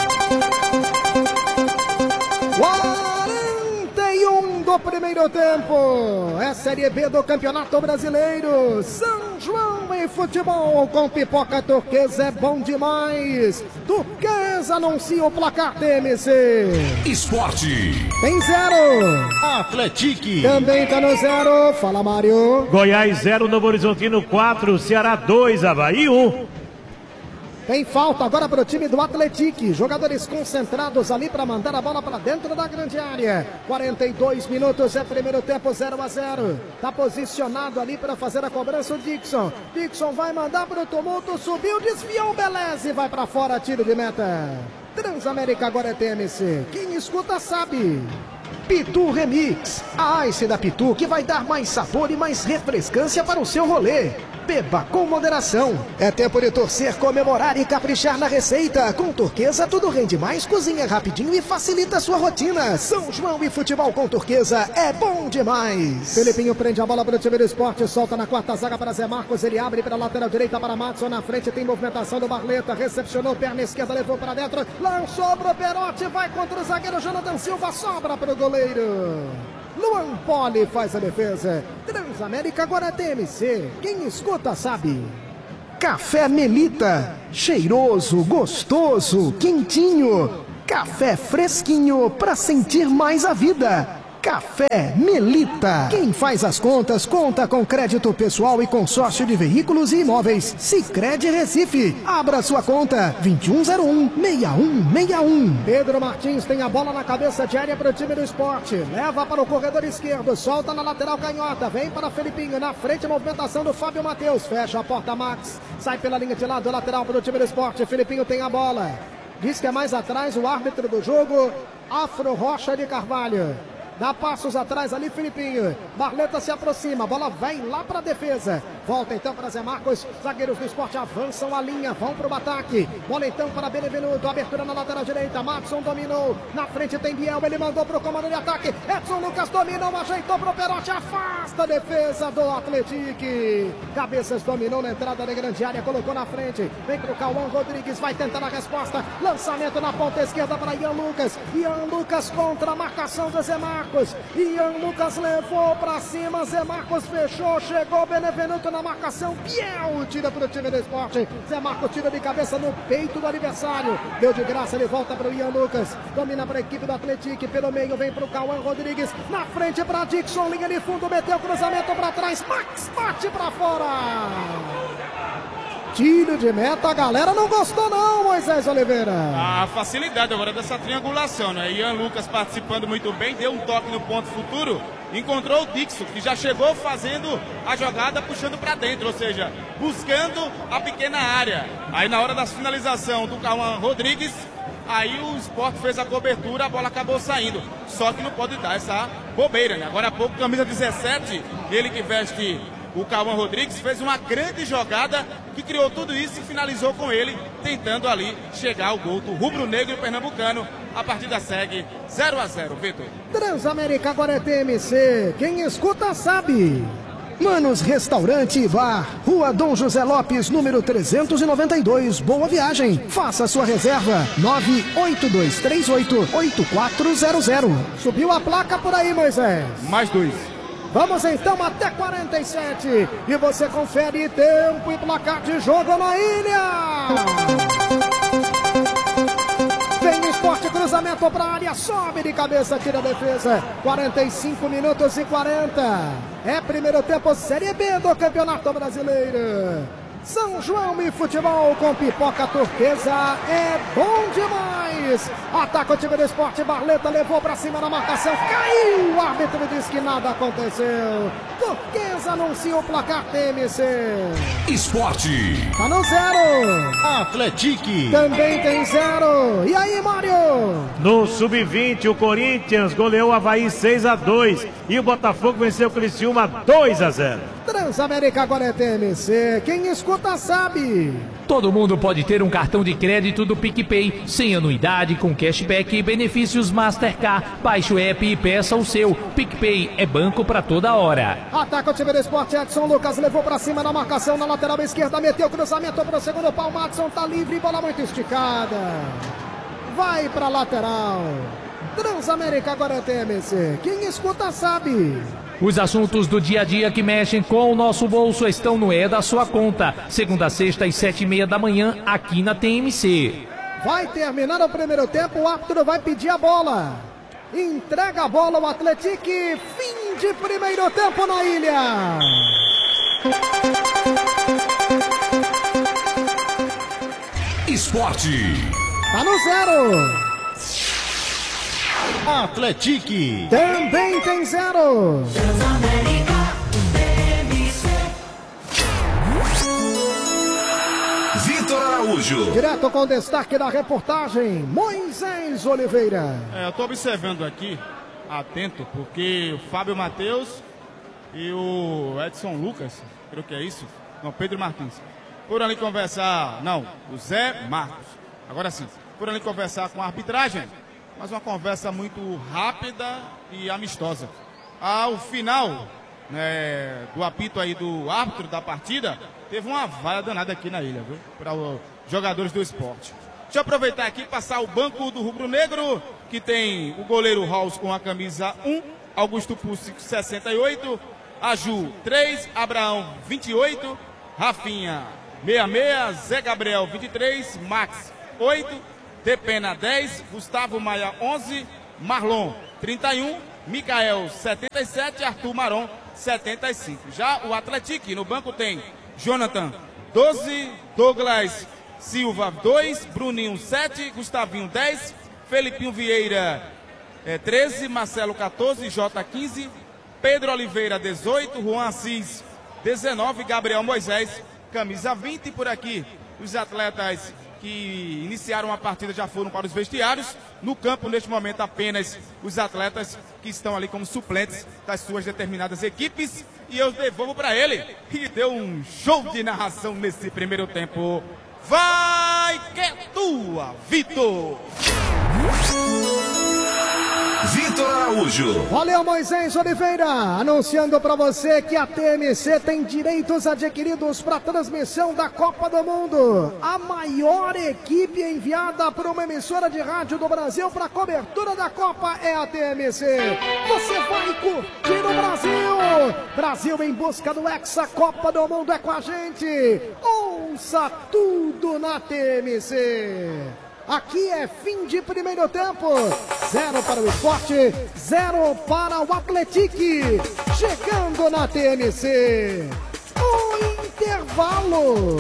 41 do primeiro tempo. É Série B do Campeonato Brasileiro. São João e futebol com pipoca turquesa é bom demais. Turquesa anuncia o placar TMC. Esporte. Tem 0. Atletique. Também tá no 0. Fala, Mário. Goiás 0, Novo Horizontino 4, Ceará 2, Avaí 1. Tem falta agora para o time do Atletique. Jogadores concentrados ali para mandar a bola para dentro da grande área. 42 minutos é primeiro tempo, 0-0. Tá posicionado ali para fazer a cobrança o Dixon. Dixon vai mandar para o tumulto, subiu, desviou o Beleze, vai para fora, tiro de meta. Transamérica agora é TMC. Quem escuta sabe. Pitu Remix, a Ice da Pitu que vai dar mais sabor e mais refrescância para o seu rolê. Beba com moderação. É tempo de torcer, comemorar e caprichar na receita. Com Turquesa tudo rende mais, cozinha rapidinho e facilita a sua rotina. São João e futebol com Turquesa é bom demais. Felipinho prende a bola para o time do Esporte, solta na quarta zaga para Zé Marcos, ele abre para a lateral direita para Matson, na frente tem movimentação do Barleta, recepcionou, perna esquerda, levou para dentro, lançou pro Perotti, vai contra o zagueiro Jonathan Silva, sobra para o goleiro. Luan Poli faz a defesa. Transamérica agora é TMC. Quem escuta sabe. Café Melita. Cheiroso, gostoso, quentinho. Café fresquinho para sentir mais a vida. Café Melita. Quem faz as contas, conta com crédito pessoal e consórcio de veículos e imóveis. Sicredi Recife. Abra sua conta. 2101-6161. Pedro Martins tem a bola na cabeça de área para o time do Esporte. Leva para o corredor esquerdo. Solta na lateral canhota. Vem para Felipinho. Na frente a movimentação do Fábio Matheus. Fecha a porta Max. Sai pela linha de lado lateral para o time do Esporte. Felipinho tem a bola. Diz que é mais atrás o árbitro do jogo. Afro Rocha de Carvalho. Dá passos atrás ali, Felipinho. Barleta se aproxima, a bola vem lá para a defesa. Volta então para Zé Marcos. Zagueiros do Esporte avançam a linha, vão para o ataque. Bola então para Benevenuto, abertura na lateral direita. Matson dominou, na frente tem Biel, ele mandou para o comando de ataque. Edson Lucas dominou, ajeitou para o Perotti, afasta a defesa do Atletique. Cabeças dominou na entrada da grande área, colocou na frente. Vem para o Cauã Rodrigues, vai tentar a resposta. Lançamento na ponta esquerda para Ian Lucas. Ian Lucas contra a marcação do Zé Marcos. Ian Lucas levou pra cima, Zé Marcos fechou, chegou Benevenuto na marcação, Biel tira pro time do Esporte, Zé Marcos tira de cabeça no peito do adversário, deu de graça, ele volta pro Ian Lucas, domina pra equipe do Atletique, pelo meio vem pro Cauã Rodrigues, na frente pra Dixon, linha de fundo, meteu cruzamento pra trás, Max bate pra fora. Tiro de meta, a galera não gostou não, Moisés Oliveira. A facilidade agora dessa triangulação, né? Ian Lucas participando muito bem, deu um toque no ponto futuro, encontrou o Dixon, que já chegou fazendo a jogada, puxando para dentro, ou seja, buscando a pequena área. Aí na hora da finalização do Cauã Rodrigues, aí o Sport fez a cobertura, a bola acabou saindo. Só que não pode dar essa bobeira, né? Agora há pouco, camisa 17, ele que veste o Cauã Rodrigues, fez uma grande jogada que criou tudo isso e finalizou com ele, tentando ali chegar ao gol do rubro-negro pernambucano. A partida segue 0-0, Vitor. Transamérica agora é TMC. Quem escuta sabe. Manos Restaurante e Bar, Rua Dom José Lopes, número 392, Boa Viagem. Faça sua reserva, 98238-8400. Subiu a placa por aí, Moisés. Mais 2. Vamos então até 47 e você confere tempo e placar de jogo na ilha. Vem Esporte, cruzamento para a área, sobe de cabeça, tira a defesa. 45 minutos e 40. É primeiro tempo, Série B do Campeonato Brasileiro. São João e futebol com pipoca turquesa é bom demais. Ataca o time do Esporte, Barleta levou pra cima na marcação, caiu, o árbitro disse que nada aconteceu. Turquesa anuncia o placar TMC. Esporte. Tá no 0. Atletique. Também tem 0. E aí, Mário? No Sub-20, o Corinthians goleou o Avaí 6-2 e o Botafogo venceu o Criciúma 2-0. Transamérica agora é TMC. Quem escuta sabe. Todo mundo pode ter um cartão de crédito do PicPay, sem anuidade, com cashback e benefícios Mastercard. Baixe o app e peça o seu. PicPay é banco pra toda hora. Ataca o time do Sport, Edson Lucas levou pra cima na marcação, na lateral esquerda, meteu o cruzamento pro segundo pau, Madison tá livre, bola muito esticada. Vai pra lateral. Transamérica agora é TMC. Quem escuta sabe. Os assuntos do dia a dia que mexem com o nosso bolso estão no É da Sua Conta. Segunda a sexta às 7h30 da manhã, aqui na TMC. Vai terminar o primeiro tempo, o árbitro vai pedir a bola. Entrega a bola ao Atlético. Fim de primeiro tempo na ilha. Esporte. Tá no 0. Atlético. Também tem 0. Transamérica TMC. Vitor Araújo. Direto com destaque da reportagem, Moisés Oliveira. Eu tô observando aqui, atento, porque o Fábio Matheus e o Edson Lucas, creio que é isso, não, Pedro Martins, foram ali conversar, não, o Zé Marcos, agora sim, foram ali conversar com a arbitragem, mas uma conversa muito rápida e amistosa. Ao final, né, do apito aí do árbitro da partida, teve uma vaia danada aqui na ilha, viu? Para os jogadores do esporte. Deixa eu aproveitar aqui e passar o banco do Rubro Negro, que tem o goleiro Raus com a camisa 1, Augusto Pussi 68, Aju 3, Abraão 28, Rafinha 66, Zé Gabriel 23, Max 8, Depena 10, Gustavo Maia 11, Marlon 31, Micael 77, Arthur Maron 75. Já o Atlético no banco tem Jonathan 12, Douglas Silva 2, Bruninho 7, Gustavinho 10, Felipinho Vieira 13, Marcelo 14, Jota 15, Pedro Oliveira 18, Juan Assis 19, Gabriel Moisés camisa 20. Por aqui os atletas que iniciaram a partida já foram para os vestiários. No campo, neste momento, apenas os atletas que estão ali como suplentes das suas determinadas equipes. E eu devolvo para ele, que deu um show de narração nesse primeiro tempo. Vai que é tua, Vitor! Vitor Araújo. Valeu, Moisés Oliveira, anunciando para você que a TMC tem direitos adquiridos para a transmissão da Copa do Mundo. A maior equipe enviada por uma emissora de rádio do Brasil para a cobertura da Copa é a TMC. Você vai curtir o Brasil. Brasil em busca do Hexa, Copa do Mundo é com a gente. Ouça tudo na TMC. Aqui é fim de primeiro tempo. 0 para o Esporte, 0 para o Atlético. Chegando na TMC. O intervalo.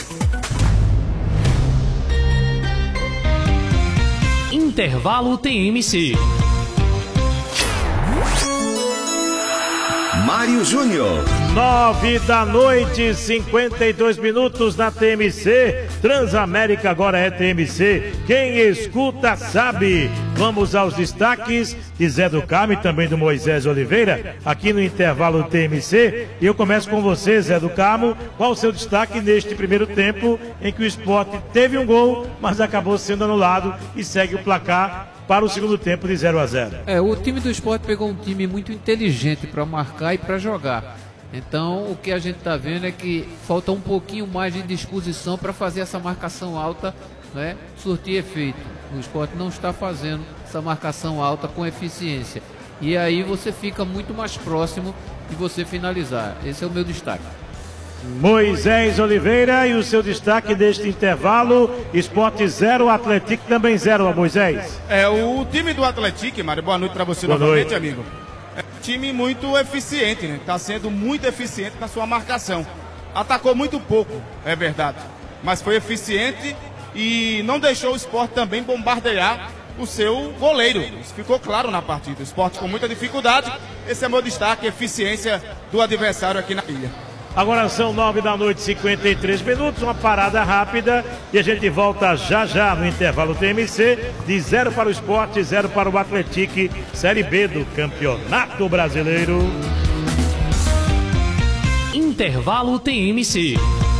Intervalo TMC. Mário Júnior. 9h, 52 minutos na TMC. Transamérica agora é TMC. Quem escuta sabe. Vamos aos destaques de Zé do Carmo e também do Moisés Oliveira, aqui no intervalo TMC. E eu começo com você, Zé do Carmo. Qual o seu destaque neste primeiro tempo em que o Sport teve um gol, mas acabou sendo anulado e segue o placar para o segundo tempo de 0-0? O time do Sport pegou um time muito inteligente para marcar e para jogar. Então, o que a gente está vendo é que falta um pouquinho mais de disposição para fazer essa marcação alta, né, surtir efeito. O Sport não está fazendo essa marcação alta com eficiência. E aí você fica muito mais próximo de você finalizar. Esse é o meu destaque. Moisés Oliveira, e o seu destaque deste intervalo: Sport 0, Atlético também 0, Moisés. O time do Atlético, Mário, boa noite para você novamente, amigo. É um time muito eficiente, né? Está sendo muito eficiente na sua marcação. Atacou muito pouco, é verdade, mas foi eficiente e não deixou o Sport também bombardear o seu goleiro. Isso ficou claro na partida. O Sport com muita dificuldade. Esse é meu destaque, eficiência do adversário aqui na ilha. Agora são 9h, 53 minutos, uma parada rápida e a gente volta já já no intervalo TMC, de 0 para o Sport, 0 para o Atlético, Série B do Campeonato Brasileiro. Intervalo TMC.